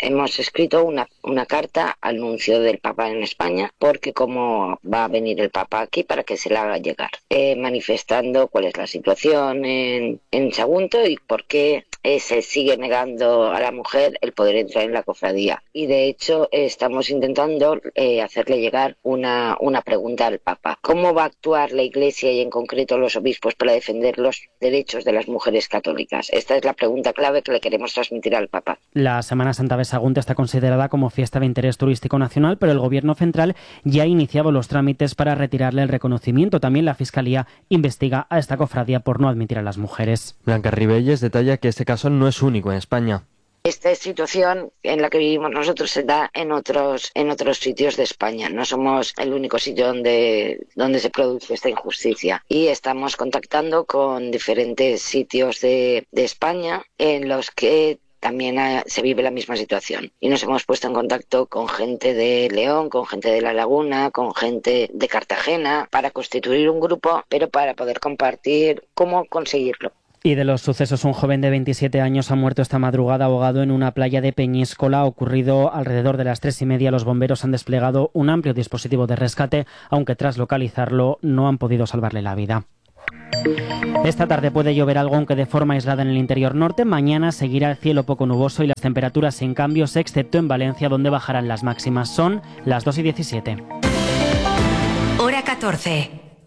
hemos escrito una, una carta al nuncio del Papa en España, porque como va a venir el Papa aquí para que se la haga llegar, eh, manifestando cuál es la situación en, en Sagunto y por qué eh, se sigue negando a la mujer el poder entrar en la cofradía. Y de hecho eh, estamos intentando eh, hacerle llegar una, una pregunta al Papa. ¿Cómo va a actuar la Iglesia y en concreto los obispos para defender los derechos de las mujeres católicas? Esta es la pregunta clave que le queremos transmitir al Papa.
La Semana Santa de Sagunto está considerada como fiesta de interés turístico nacional, pero el Gobierno central ya ha iniciado los trámites para retirarle el reconocimiento. También la Fiscalía investiga a esta cofradía por no admitir a las mujeres.
Blanca Ribelles detalla que este caso no es único en España.
Esta situación en la que vivimos nosotros se da en otros en otros sitios de España. No somos el único sitio donde, donde se produce esta injusticia. Y estamos contactando con diferentes sitios de, de España en los que también se vive la misma situación. Y nos hemos puesto en contacto con gente de León, con gente de La Laguna, con gente de Cartagena, para constituir un grupo, pero para poder compartir cómo conseguirlo.
Y de los sucesos, un joven de veintisiete años ha muerto esta madrugada ahogado en una playa de Peñíscola. Ocurrido alrededor de las tres y media. Los bomberos han desplegado un amplio dispositivo de rescate, aunque tras localizarlo no han podido salvarle la vida. Esta tarde puede llover algo, aunque de forma aislada en el interior norte. Mañana seguirá el cielo poco nuboso y las temperaturas sin cambios, excepto en Valencia, donde bajarán las máximas. Son las dos y diecisiete.
Hora catorce.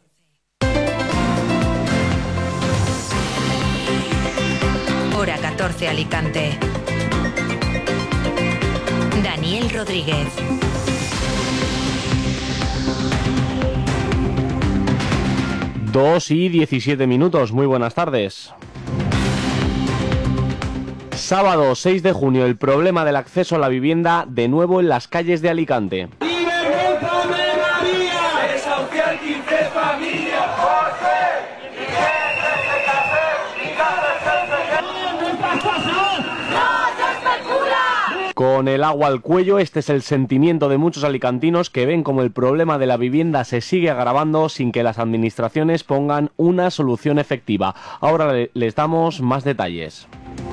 Hora catorce Alicante. Daniel Rodríguez.
dos y diecisiete minutos, muy buenas tardes. Sábado seis de junio, el problema del acceso a la vivienda de nuevo en las calles de Alicante. Con el agua al cuello, este es el sentimiento de muchos alicantinos que ven como el problema de la vivienda se sigue agravando sin que las administraciones pongan una solución efectiva. Ahora les damos más detalles.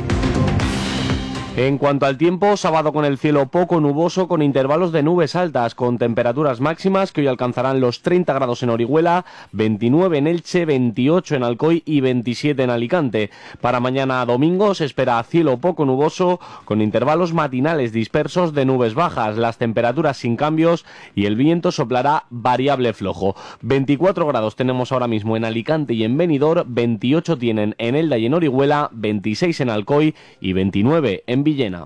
En cuanto al tiempo, sábado con el cielo poco nuboso con intervalos de nubes altas, con temperaturas máximas que hoy alcanzarán los treinta grados en Orihuela, veintinueve en Elche, veintiocho en Alcoy y veintisiete en Alicante. Para mañana domingo se espera cielo poco nuboso con intervalos matinales dispersos de nubes bajas, las temperaturas sin cambios y el viento soplará variable flojo. veinticuatro grados tenemos ahora mismo en Alicante y en Benidorm, veintiocho tienen en Elda y en Orihuela, veintiséis en Alcoy y veintinueve en Villena.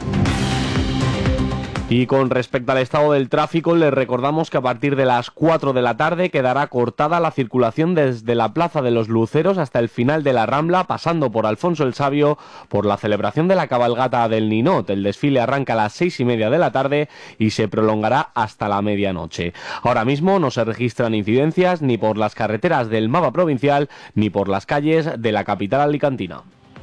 Y con respecto al estado del tráfico, les recordamos que a partir de las cuatro de la tarde quedará cortada la circulación desde la Plaza de los Luceros hasta el final de la Rambla, pasando por Alfonso el Sabio, por la celebración de la cabalgata del Ninot. El desfile arranca a las seis y media de la tarde y se prolongará hasta la medianoche. Ahora mismo no se registran incidencias ni por las carreteras del mapa provincial ni por las calles de la capital alicantina.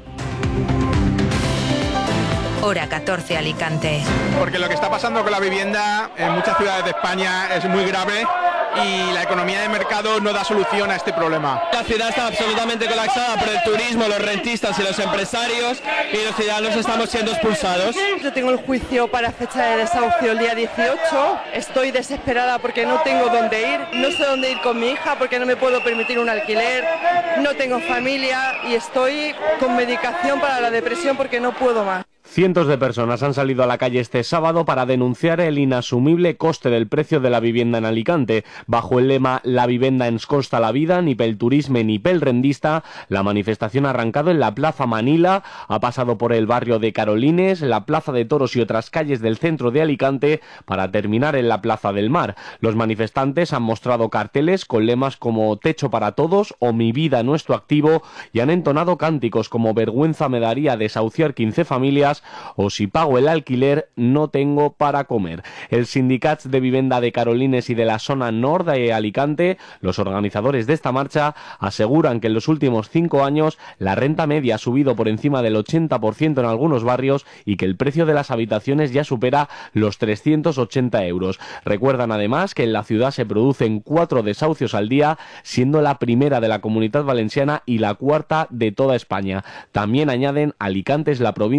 Hora catorce Alicante.
Porque lo que está pasando con la vivienda en muchas ciudades de España es muy grave y la economía de mercado no da solución a este problema.
La ciudad está absolutamente colapsada por el turismo, los rentistas y los empresarios, y los ciudadanos estamos siendo expulsados.
Yo tengo el juicio para fecha de desahucio el día dieciocho. Estoy desesperada porque no tengo dónde ir. No sé dónde ir con mi hija porque no me puedo permitir un alquiler. No tengo familia y estoy con medicación para la depresión porque no puedo más.
Cientos de personas han salido a la calle este sábado para denunciar el inasumible coste del precio de la vivienda en Alicante. Bajo el lema «La vivienda ens costa la vida, ni pel turisme ni pel rendista», la manifestación ha arrancado en la Plaza Manila, ha pasado por el barrio de Carolines, la Plaza de Toros y otras calles del centro de Alicante para terminar en la Plaza del Mar. Los manifestantes han mostrado carteles con lemas como «Techo para todos» o «Mi vida, nuestro activo» y han entonado cánticos como «Vergüenza me daría desahuciar quince familias» o «Si pago el alquiler, no tengo para comer». El sindicat de vivienda de Carolines y de la zona norte de Alicante, los organizadores de esta marcha, aseguran que en los últimos cinco años la renta media ha subido por encima del ochenta por ciento en algunos barrios y que el precio de las habitaciones ya supera los trescientos ochenta euros. Recuerdan además que en la ciudad se producen cuatro desahucios al día, siendo la primera de la Comunidad Valenciana y la cuarta de toda España. También añaden, Alicante es la provincia con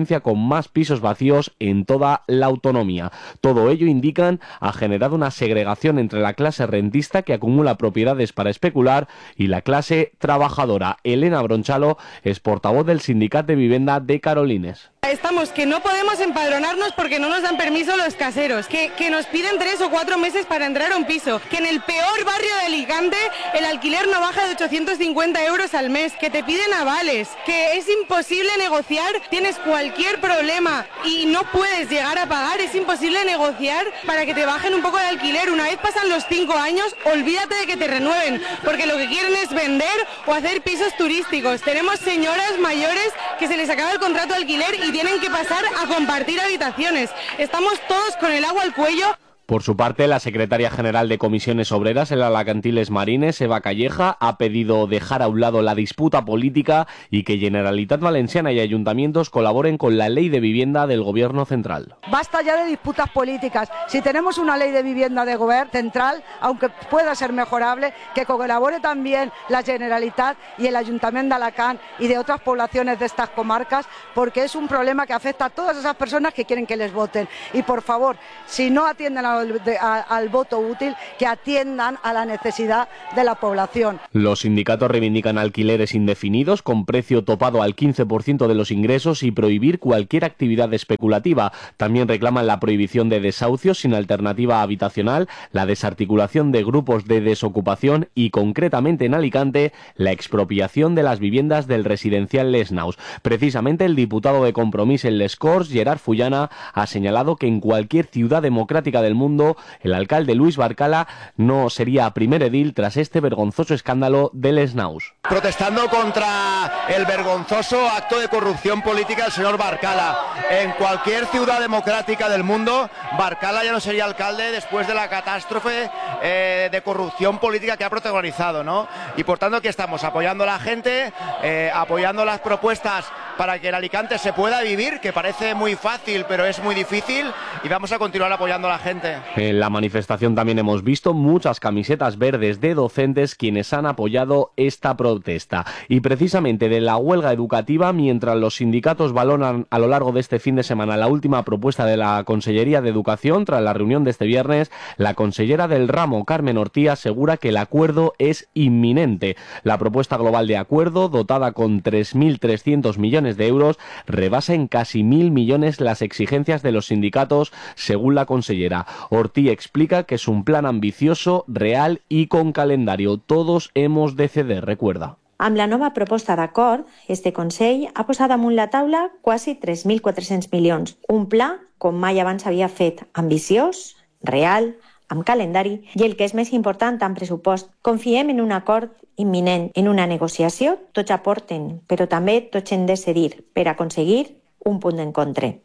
más pisos vacíos en toda la autonomía. Todo ello, indican, ha generado una segregación entre la clase rentista, que acumula propiedades para especular, y la clase trabajadora. Elena Bronchalo es portavoz del Sindicat de Vivienda de Carolines.
Estamos que no podemos empadronarnos porque no nos dan permiso los caseros, que, que nos piden tres o cuatro meses para entrar a un piso, que en el peor barrio de Alicante el alquiler no baja de ochocientos cincuenta euros al mes, que te piden avales, que es imposible negociar, tienes cualquier problema y no puedes llegar a pagar, es imposible negociar para que te bajen un poco de alquiler. Una vez pasan los cinco años, olvídate de que te renueven, porque lo que quieren es vender o hacer pisos turísticos. Tenemos señoras mayores que se les acaba el contrato de alquiler y tienen que pasar a compartir habitaciones. Estamos todos con el agua al cuello.
Por su parte, la secretaria general de Comisiones Obreras en Alacantiles Marines, Eva Calleja, ha pedido dejar a un lado la disputa política y que Generalitat Valenciana y ayuntamientos colaboren con la ley de vivienda del Gobierno central.
Basta ya de disputas políticas. Si tenemos una ley de vivienda de Gobierno central, aunque pueda ser mejorable, que colabore también la Generalitat y el Ayuntamiento de Alacant y de otras poblaciones de estas comarcas, porque es un problema que afecta a todas esas personas que quieren que les voten. Y por favor, si no atienden a Al, de, a, al voto útil, que atiendan a la necesidad de la población.
Los sindicatos reivindican alquileres indefinidos con precio topado al quince por ciento de los ingresos y prohibir cualquier actividad especulativa. También reclaman la prohibición de desahucios sin alternativa habitacional, la desarticulación de grupos de desocupación y, concretamente en Alicante, la expropiación de las viviendas del residencial Les Naus. Precisamente el diputado de Compromís en Les Corts, Gerard Fullana, ha señalado que en cualquier ciudad democrática del mundo el alcalde Luis Barcala no sería primer edil tras este vergonzoso escándalo de Les Naus.
Protestando contra el vergonzoso acto de corrupción política del señor Barcala. En cualquier ciudad democrática del mundo, Barcala ya no sería alcalde después de la catástrofe eh, de corrupción política que ha protagonizado, ¿no? Y por tanto aquí estamos apoyando a la gente, eh, apoyando las propuestas para que en Alicante se pueda vivir, que parece muy fácil pero es muy difícil, y vamos a continuar apoyando a la gente.
En la manifestación también hemos visto muchas camisetas verdes de docentes quienes han apoyado esta protesta. Y precisamente de la huelga educativa, mientras los sindicatos valoran a lo largo de este fin de semana la última propuesta de la Consellería de Educación tras la reunión de este viernes, la consellera del ramo, Carmen Ortí, asegura que el acuerdo es inminente. La propuesta global de acuerdo, dotada con tres mil trescientos millones de euros, rebasa en casi mil millones las exigencias de los sindicatos, según la consellera. Ortí explica que es un plan ambicioso, real i con calendario. Todos hemos de ceder, recuerda.
Amb la nova proposta d'acord, este Consell ha posat damunt la taula quasi tres mil quatre-cents milions. Un pla, com mai abans havia fet, ambiciós, real, amb calendari i el que és més important, amb pressupost. Confiem en un acord imminent, en una negociació, tots aporten, però també tots hem de cedir per aconseguir un punt d'encontre.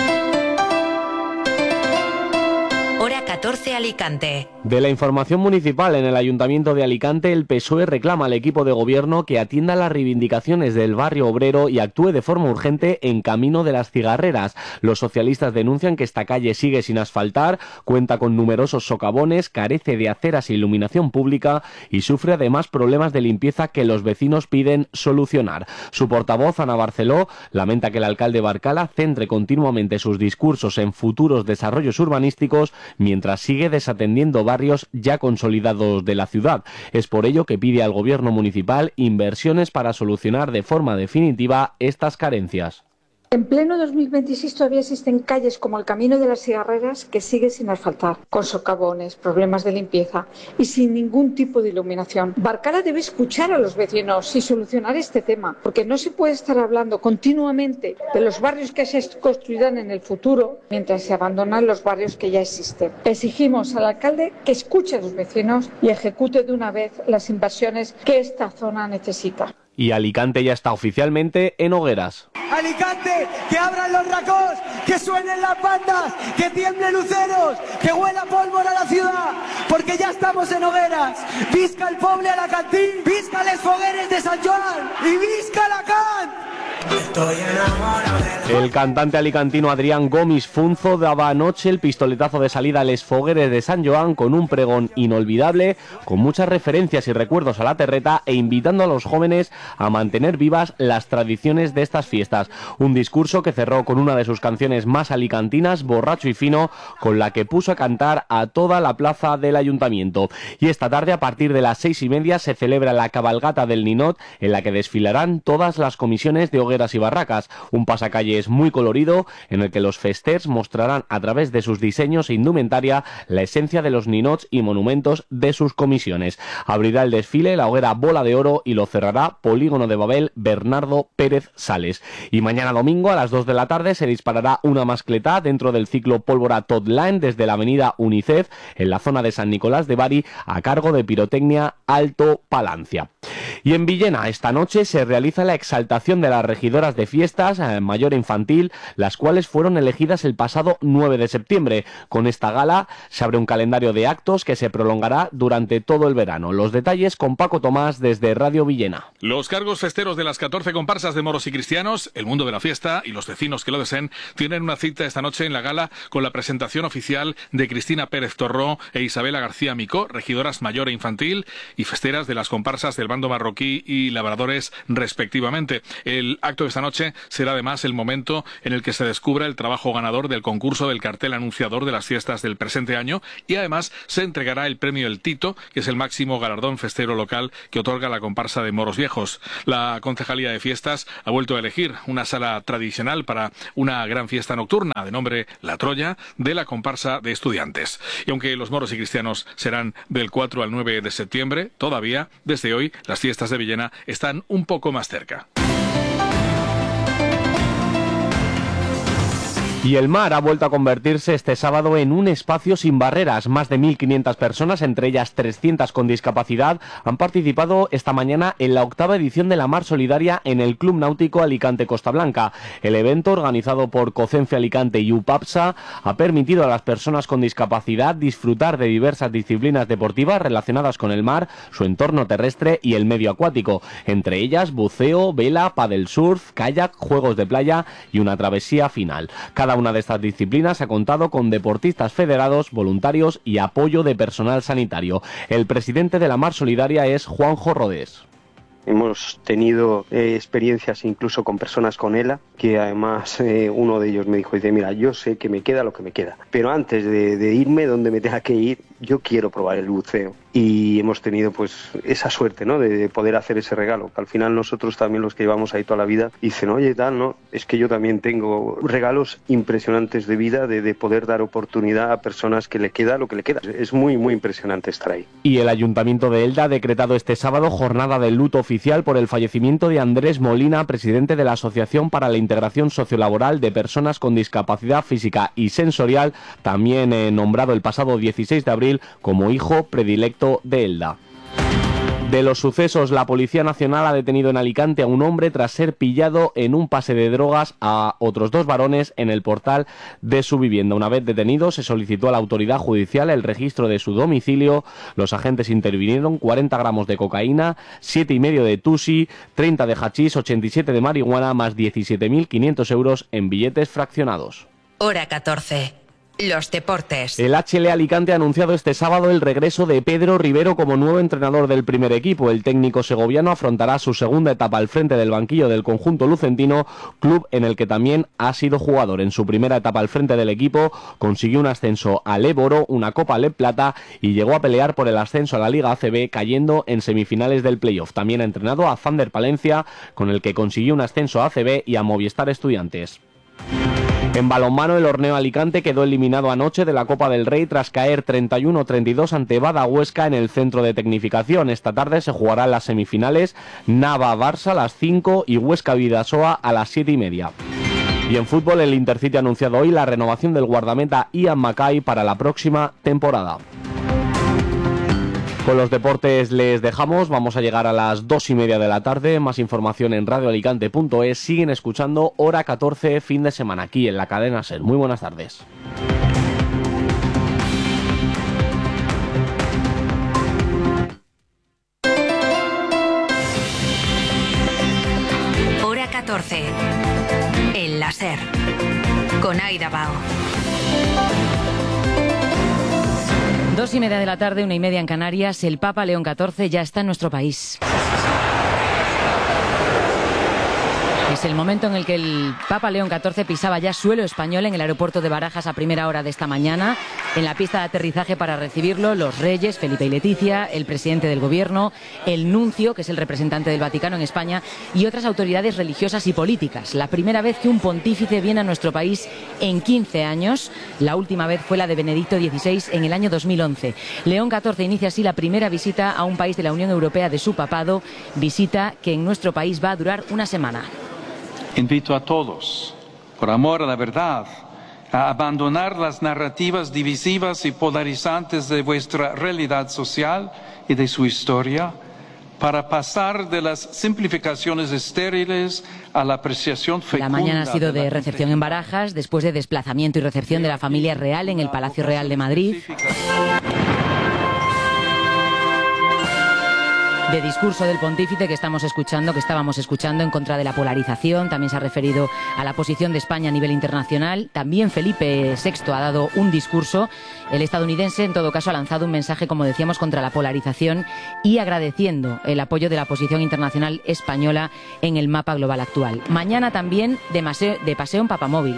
Hora catorce Alicante.
De la información municipal, en el Ayuntamiento de Alicante, el P S O E reclama al equipo de gobierno que atienda las reivindicaciones del barrio obrero y actúe de forma urgente en Camino de las Cigarreras. Los socialistas denuncian que esta calle sigue sin asfaltar, cuenta con numerosos socavones, carece de aceras e iluminación pública y sufre además problemas de limpieza que los vecinos piden solucionar. Su portavoz, Ana Barceló, lamenta que el alcalde Barcala centre continuamente sus discursos en futuros desarrollos urbanísticos mientras sigue desatendiendo barrios ya consolidados de la ciudad. Es por ello que pide al gobierno municipal inversiones para solucionar de forma definitiva estas carencias.
En pleno dos mil veintiséis todavía existen calles como el Camino de las Cigarreras que sigue sin asfaltar, con socavones, problemas de limpieza y sin ningún tipo de iluminación. Barcala debe escuchar a los vecinos y solucionar este tema, porque no se puede estar hablando continuamente de los barrios que se construirán en el futuro mientras se abandonan los barrios que ya existen. Exigimos al alcalde que escuche a los vecinos y ejecute de una vez las inversiones que esta zona necesita.
Y Alicante ya está oficialmente en hogueras.
Alicante, que abran los racós, que suenen las bandas, que tiemblen luceros, que huela pólvora a la ciudad, porque ya estamos en hogueras. Visca el poble Alacantín, visca les fogueres de Sant Joan y visca Alacant. Estoy enamorado de...
El cantante alicantino Adrián Gomis Funzo daba anoche el pistoletazo de salida a Les Fogueres de San Joan con un pregón inolvidable, con muchas referencias y recuerdos a la terreta e invitando a los jóvenes a mantener vivas las tradiciones de estas fiestas. Un discurso que cerró con una de sus canciones más alicantinas, Borracho y Fino, con la que puso a cantar a toda la plaza del ayuntamiento. Y esta tarde, a partir de las seis y media, se celebra la cabalgata del Ninot, en la que desfilarán todas las comisiones de hogueras y barracas. Un pasacalles muy colorido en el que los festers mostrarán a través de sus diseños e indumentaria la esencia de los ninots y monumentos de sus comisiones. Abrirá el desfile la hoguera Bola de Oro y lo cerrará Polígono de Babel Bernardo Pérez Sales. Y mañana domingo a las dos de la tarde se disparará una mascletá dentro del ciclo Pólvora Totline desde la avenida UNICEF en la zona de San Nicolás de Bari a cargo de Pirotecnia Alto Palancia. Y en Villena esta noche se realiza la exaltación de las regidoras de fiestas eh, mayor e infantil, las cuales fueron elegidas el pasado nueve de septiembre. Con esta gala se abre un calendario de actos que se prolongará durante todo el verano. Los detalles con Paco Tomás desde Radio Villena.
Los cargos festeros de las catorce comparsas de moros y cristianos, el mundo de la fiesta y los vecinos que lo deseen tienen una cita esta noche en la gala con la presentación oficial de Cristina Pérez Torró e Isabela García Micó, regidoras mayor e infantil y festeras de las comparsas del bando marroquí y labradores respectivamente. El acto de esta noche será además el momento en el que se descubra el trabajo ganador del concurso del cartel anunciador de las fiestas del presente año y además se entregará el premio El Tito, que es el máximo galardón festero local que otorga la comparsa de moros viejos. La Concejalía de Fiestas ha vuelto a elegir una sala tradicional para una gran fiesta nocturna de nombre La Troya de la comparsa de estudiantes. Y aunque los moros y cristianos serán del cuatro al nueve de septiembre, todavía desde hoy las fiestas de Villena están un poco más cerca.
Y el mar ha vuelto a convertirse este sábado en un espacio sin barreras. Más de mil quinientas personas, entre ellas trescientas con discapacidad, han participado esta mañana en la octava edición de la Mar Solidaria en el Club Náutico Alicante Costa Blanca. El evento, organizado por COCENFE Alicante y UPAPSA, ha permitido a las personas con discapacidad disfrutar de diversas disciplinas deportivas relacionadas con el mar, su entorno terrestre y el medio acuático, entre ellas buceo, vela, paddle surf, kayak, juegos de playa y una travesía final. Cada una de estas disciplinas ha contado con deportistas federados, voluntarios y apoyo de personal sanitario. El presidente de la Mar Solidaria es Juanjo Rodés.
Hemos tenido eh, experiencias incluso con personas con ELA, que además eh, uno de ellos me dijo, dice, mira, yo sé que me queda lo que me queda, pero antes de, de irme donde me tenga que ir, yo quiero probar el buceo. Y hemos tenido pues esa suerte, ¿no?, de, de poder hacer ese regalo, que al final nosotros también, los que llevamos ahí toda la vida, dicen, oye, tal, ¿no? Es que yo también tengo regalos impresionantes de vida, de, de poder dar oportunidad a personas que le queda lo que le queda. Es muy, muy impresionante estar ahí.
Y el Ayuntamiento de Elda ha decretado este sábado jornada de luto oficial por el fallecimiento de Andrés Molina, presidente de la Asociación para la Integración Sociolaboral de Personas con Discapacidad Física y Sensorial, también eh, nombrado el pasado dieciséis de abril como hijo predilecto de Elda. De los sucesos, la Policía Nacional ha detenido en Alicante a un hombre tras ser pillado en un pase de drogas a otros dos varones en el portal de su vivienda. Una vez detenido, se solicitó a la autoridad judicial el registro de su domicilio. Los agentes intervinieron cuarenta gramos de cocaína, siete y medio de tusi, treinta de hachís, ochenta y siete de marihuana, más diecisiete mil quinientos euros en billetes fraccionados.
Hora catorce. Los deportes.
El H L Alicante ha anunciado este sábado el regreso de Pedro Rivero como nuevo entrenador del primer equipo. El técnico segoviano afrontará su segunda etapa al frente del banquillo del conjunto lucentino, club en el que también ha sido jugador. En su primera etapa al frente del equipo consiguió un ascenso al Éboro, una Copa Leb Plata y llegó a pelear por el ascenso a la Liga A C B, cayendo en semifinales del playoff. También ha entrenado a Zander Palencia, con el que consiguió un ascenso a A C B, y a Movistar Estudiantes. En balonmano, el Horneo Alicante quedó eliminado anoche de la Copa del Rey tras caer treinta y uno a treinta y dos ante Bada Huesca en el centro de tecnificación. Esta tarde se jugarán las semifinales, Nava-Barça a las cinco y Huesca-Bidasoa a las siete y media. Y en fútbol, el Intercity ha anunciado hoy la renovación del guardameta Ian Mackay para la próxima temporada. Con los deportes les dejamos, vamos a llegar a las dos y media de la tarde. Más información en radio alicante punto es. Siguen escuchando Hora catorce, fin de semana, aquí en la cadena SER. Muy buenas tardes.
Hora catorce. catorce. El láser. Con Aida Bao.
Dos y media de la tarde, una y media en Canarias. El Papa León catorce ya está en nuestro país. Es el momento en el que el Papa León catorce pisaba ya suelo español en el aeropuerto de Barajas a primera hora de esta mañana. En la pista de aterrizaje para recibirlo, los reyes, Felipe y Leticia, el presidente del gobierno, el nuncio, que es el representante del Vaticano en España, y otras autoridades religiosas y políticas. La primera vez que un pontífice viene a nuestro país en quince años. La última vez fue la de Benedicto dieciséis en el año dos mil once. León catorce inicia así la primera visita a un país de la Unión Europea de su papado, visita que en nuestro país va a durar una semana.
Invito a todos, por amor a la verdad, a abandonar las narrativas divisivas y polarizantes de vuestra realidad social y de su historia, para pasar de las simplificaciones estériles a la apreciación fecunda.
La mañana ha sido de recepción en Barajas, después de desplazamiento y recepción de la familia real en el Palacio Real de Madrid. De discurso del pontífice que estamos escuchando, que estábamos escuchando en contra de la polarización. También se ha referido a la posición de España a nivel internacional. También Felipe sexto ha dado un discurso. El estadounidense, en todo caso, ha lanzado un mensaje, como decíamos, contra la polarización y agradeciendo el apoyo de la posición internacional española en el mapa global actual. Mañana también de, maseo, de paseo en papamóvil.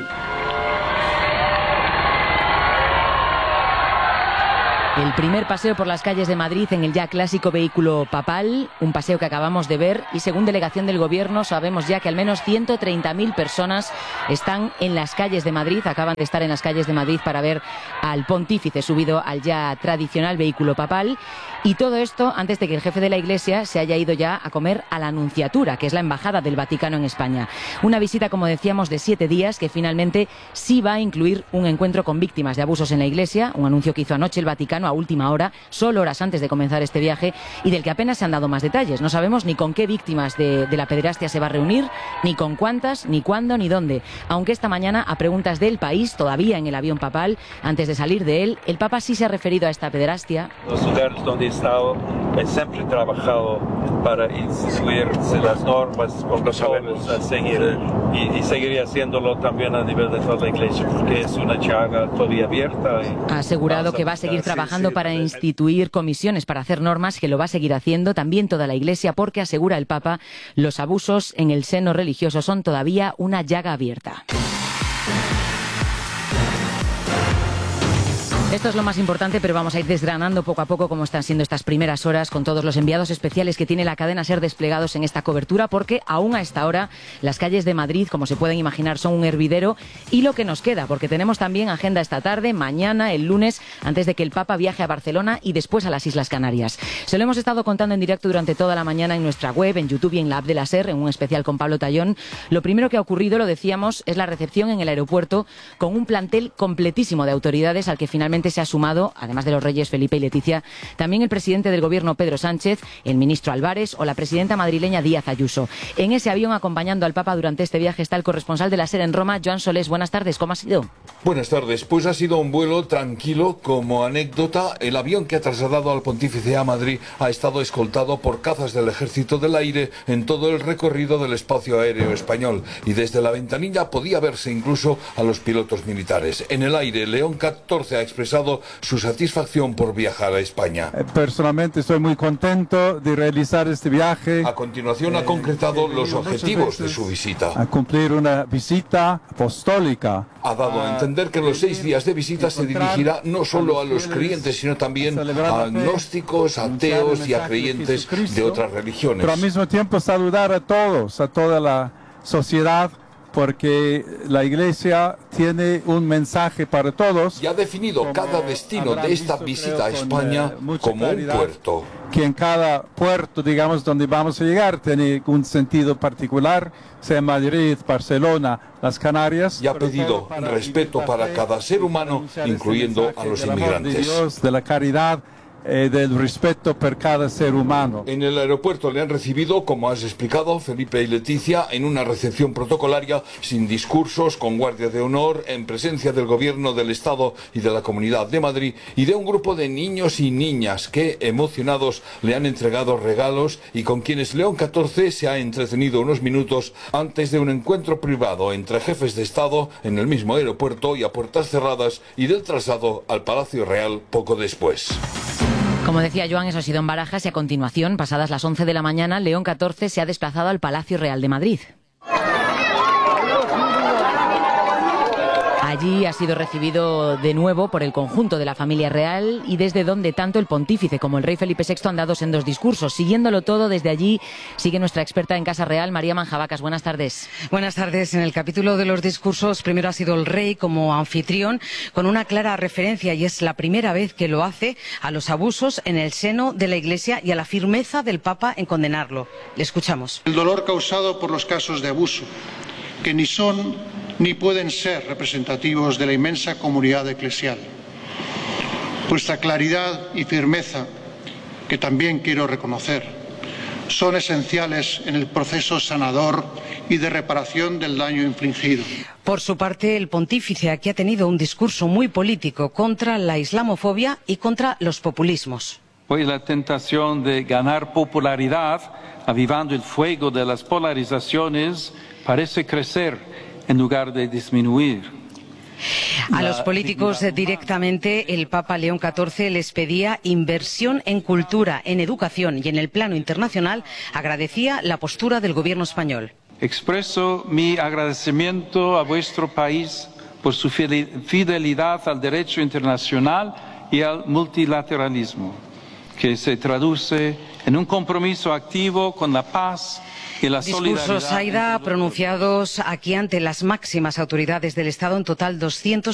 El primer paseo por las calles de Madrid en el ya clásico vehículo papal, un paseo que acabamos de ver, y según delegación del Gobierno sabemos ya que al menos ciento treinta mil personas están en las calles de Madrid, acaban de estar en las calles de Madrid para ver al pontífice subido al ya tradicional vehículo papal. Y todo esto antes de que el jefe de la Iglesia se haya ido ya a comer a la Anunciatura, que es la embajada del Vaticano en España. Una visita, como decíamos, de siete días que finalmente sí va a incluir un encuentro con víctimas de abusos en la Iglesia, un anuncio que hizo anoche el Vaticano a última hora, solo horas antes de comenzar este viaje, y del que apenas se han dado más detalles. No sabemos ni con qué víctimas de, de la pederastia se va a reunir, ni con cuántas, ni cuándo, ni dónde. Aunque esta mañana, a preguntas del país, todavía en el avión papal, antes de salir de él, el Papa sí se ha referido a esta pederastia.
Los lugares donde he estado, he siempre trabajado para instituir las normas, porque sabemos a seguir, y, y seguiría haciéndolo también a nivel de toda la Iglesia, porque es una llaga todavía abierta. Y
ha asegurado que va a seguir trabajando para instituir comisiones para hacer normas, que lo va a seguir haciendo también toda la Iglesia, porque asegura el Papa, los abusos en el seno religioso son todavía una llaga abierta. Esto es lo más importante, pero vamos a ir desgranando poco a poco cómo están siendo estas primeras horas con todos los enviados especiales que tiene la cadena SER desplegados en esta cobertura, porque aún a esta hora las calles de Madrid, como se pueden imaginar, son un hervidero, y lo que nos queda, porque tenemos también agenda esta tarde, mañana, el lunes, antes de que el Papa viaje a Barcelona y después a las Islas Canarias. Se lo hemos estado contando en directo durante toda la mañana en nuestra web, en YouTube y en la app de la SER, en un especial con Pablo Tallón. Lo primero que ha ocurrido, lo decíamos, es la recepción en el aeropuerto con un plantel completísimo de autoridades al que finalmente se ha sumado, además de los reyes Felipe y Leticia, también el presidente del Gobierno Pedro Sánchez, el ministro Álvarez o la presidenta madrileña Díaz Ayuso. En ese avión acompañando al Papa durante este viaje está el corresponsal de la SER en Roma, Joan Solés. Buenas tardes, ¿cómo ha sido?
Buenas tardes, pues ha sido un vuelo tranquilo. Como anécdota, el avión que ha trasladado al pontífice a Madrid ha estado escoltado por cazas del Ejército del Aire en todo el recorrido del espacio aéreo español, y desde la ventanilla podía verse incluso a los pilotos militares. En el aire, León catorce ha expresado su satisfacción por viajar a España.
Personalmente estoy muy contento de realizar este viaje.
A continuación ha concretado los objetivos de su visita.
A cumplir una visita apostólica.
Ha dado a entender que en los seis días de visita se dirigirá no solo a los creyentes, sino también a agnósticos, ateos y a creyentes de otras religiones.
Pero al mismo tiempo saludar a todos, a toda la sociedad, porque la Iglesia tiene un mensaje para todos.
Y ha definido cada destino de esta visita a España como un puerto.
Que en cada puerto, digamos, donde vamos a llegar, tiene un sentido particular, sea Madrid, Barcelona, las Canarias.
Y ha pedido respeto para cada ser humano, incluyendo a los inmigrantes.
De Dios, de la caridad, eh, del respeto por cada ser humano.
En el aeropuerto le han recibido, como has explicado, Felipe y Leticia, en una recepción protocolaria, sin discursos, con guardia de honor, en presencia del Gobierno del Estado y de la Comunidad de Madrid y de un grupo de niños y niñas que, emocionados, le han entregado regalos y con quienes León catorce se ha entretenido unos minutos antes de un encuentro privado entre jefes de Estado en el mismo aeropuerto y a puertas cerradas y del traslado al Palacio Real poco después.
Como decía Joan, eso ha sido en Barajas y a continuación, pasadas las once de la mañana, León catorce se ha desplazado al Palacio Real de Madrid. Allí ha sido recibido de nuevo por el conjunto de la familia real y desde donde tanto el pontífice como el rey Felipe sexto han dado sendos discursos. Siguiéndolo todo desde allí sigue nuestra experta en Casa Real, María Manjabacas. Buenas tardes.
Buenas tardes. En el capítulo de los discursos primero ha sido el rey como anfitrión con una clara referencia, y es la primera vez que lo hace, a los abusos en el seno de la Iglesia y a la firmeza del Papa en condenarlo. Le escuchamos.
El dolor causado por los casos de abuso, que ni son ni pueden ser representativos de la inmensa comunidad eclesial. Vuestra claridad y firmeza, que también quiero reconocer, son esenciales en el proceso sanador y de reparación del daño infligido.
Por su parte, el pontífice aquí ha tenido un discurso muy político contra la islamofobia y contra los populismos.
Hoy la tentación de ganar popularidad, avivando el fuego de las polarizaciones, parece crecer en lugar de disminuir.
A los políticos directamente, el Papa León catorce les pedía inversión en cultura, en educación y en el plano internacional agradecía la postura del gobierno español.
Expreso mi agradecimiento a vuestro país por su fidelidad al derecho internacional y al multilateralismo, que se traduce en un compromiso activo con la paz y la solidaridad.
Discursos, Aida, pronunciados aquí ante las máximas autoridades del Estado, en total doscientos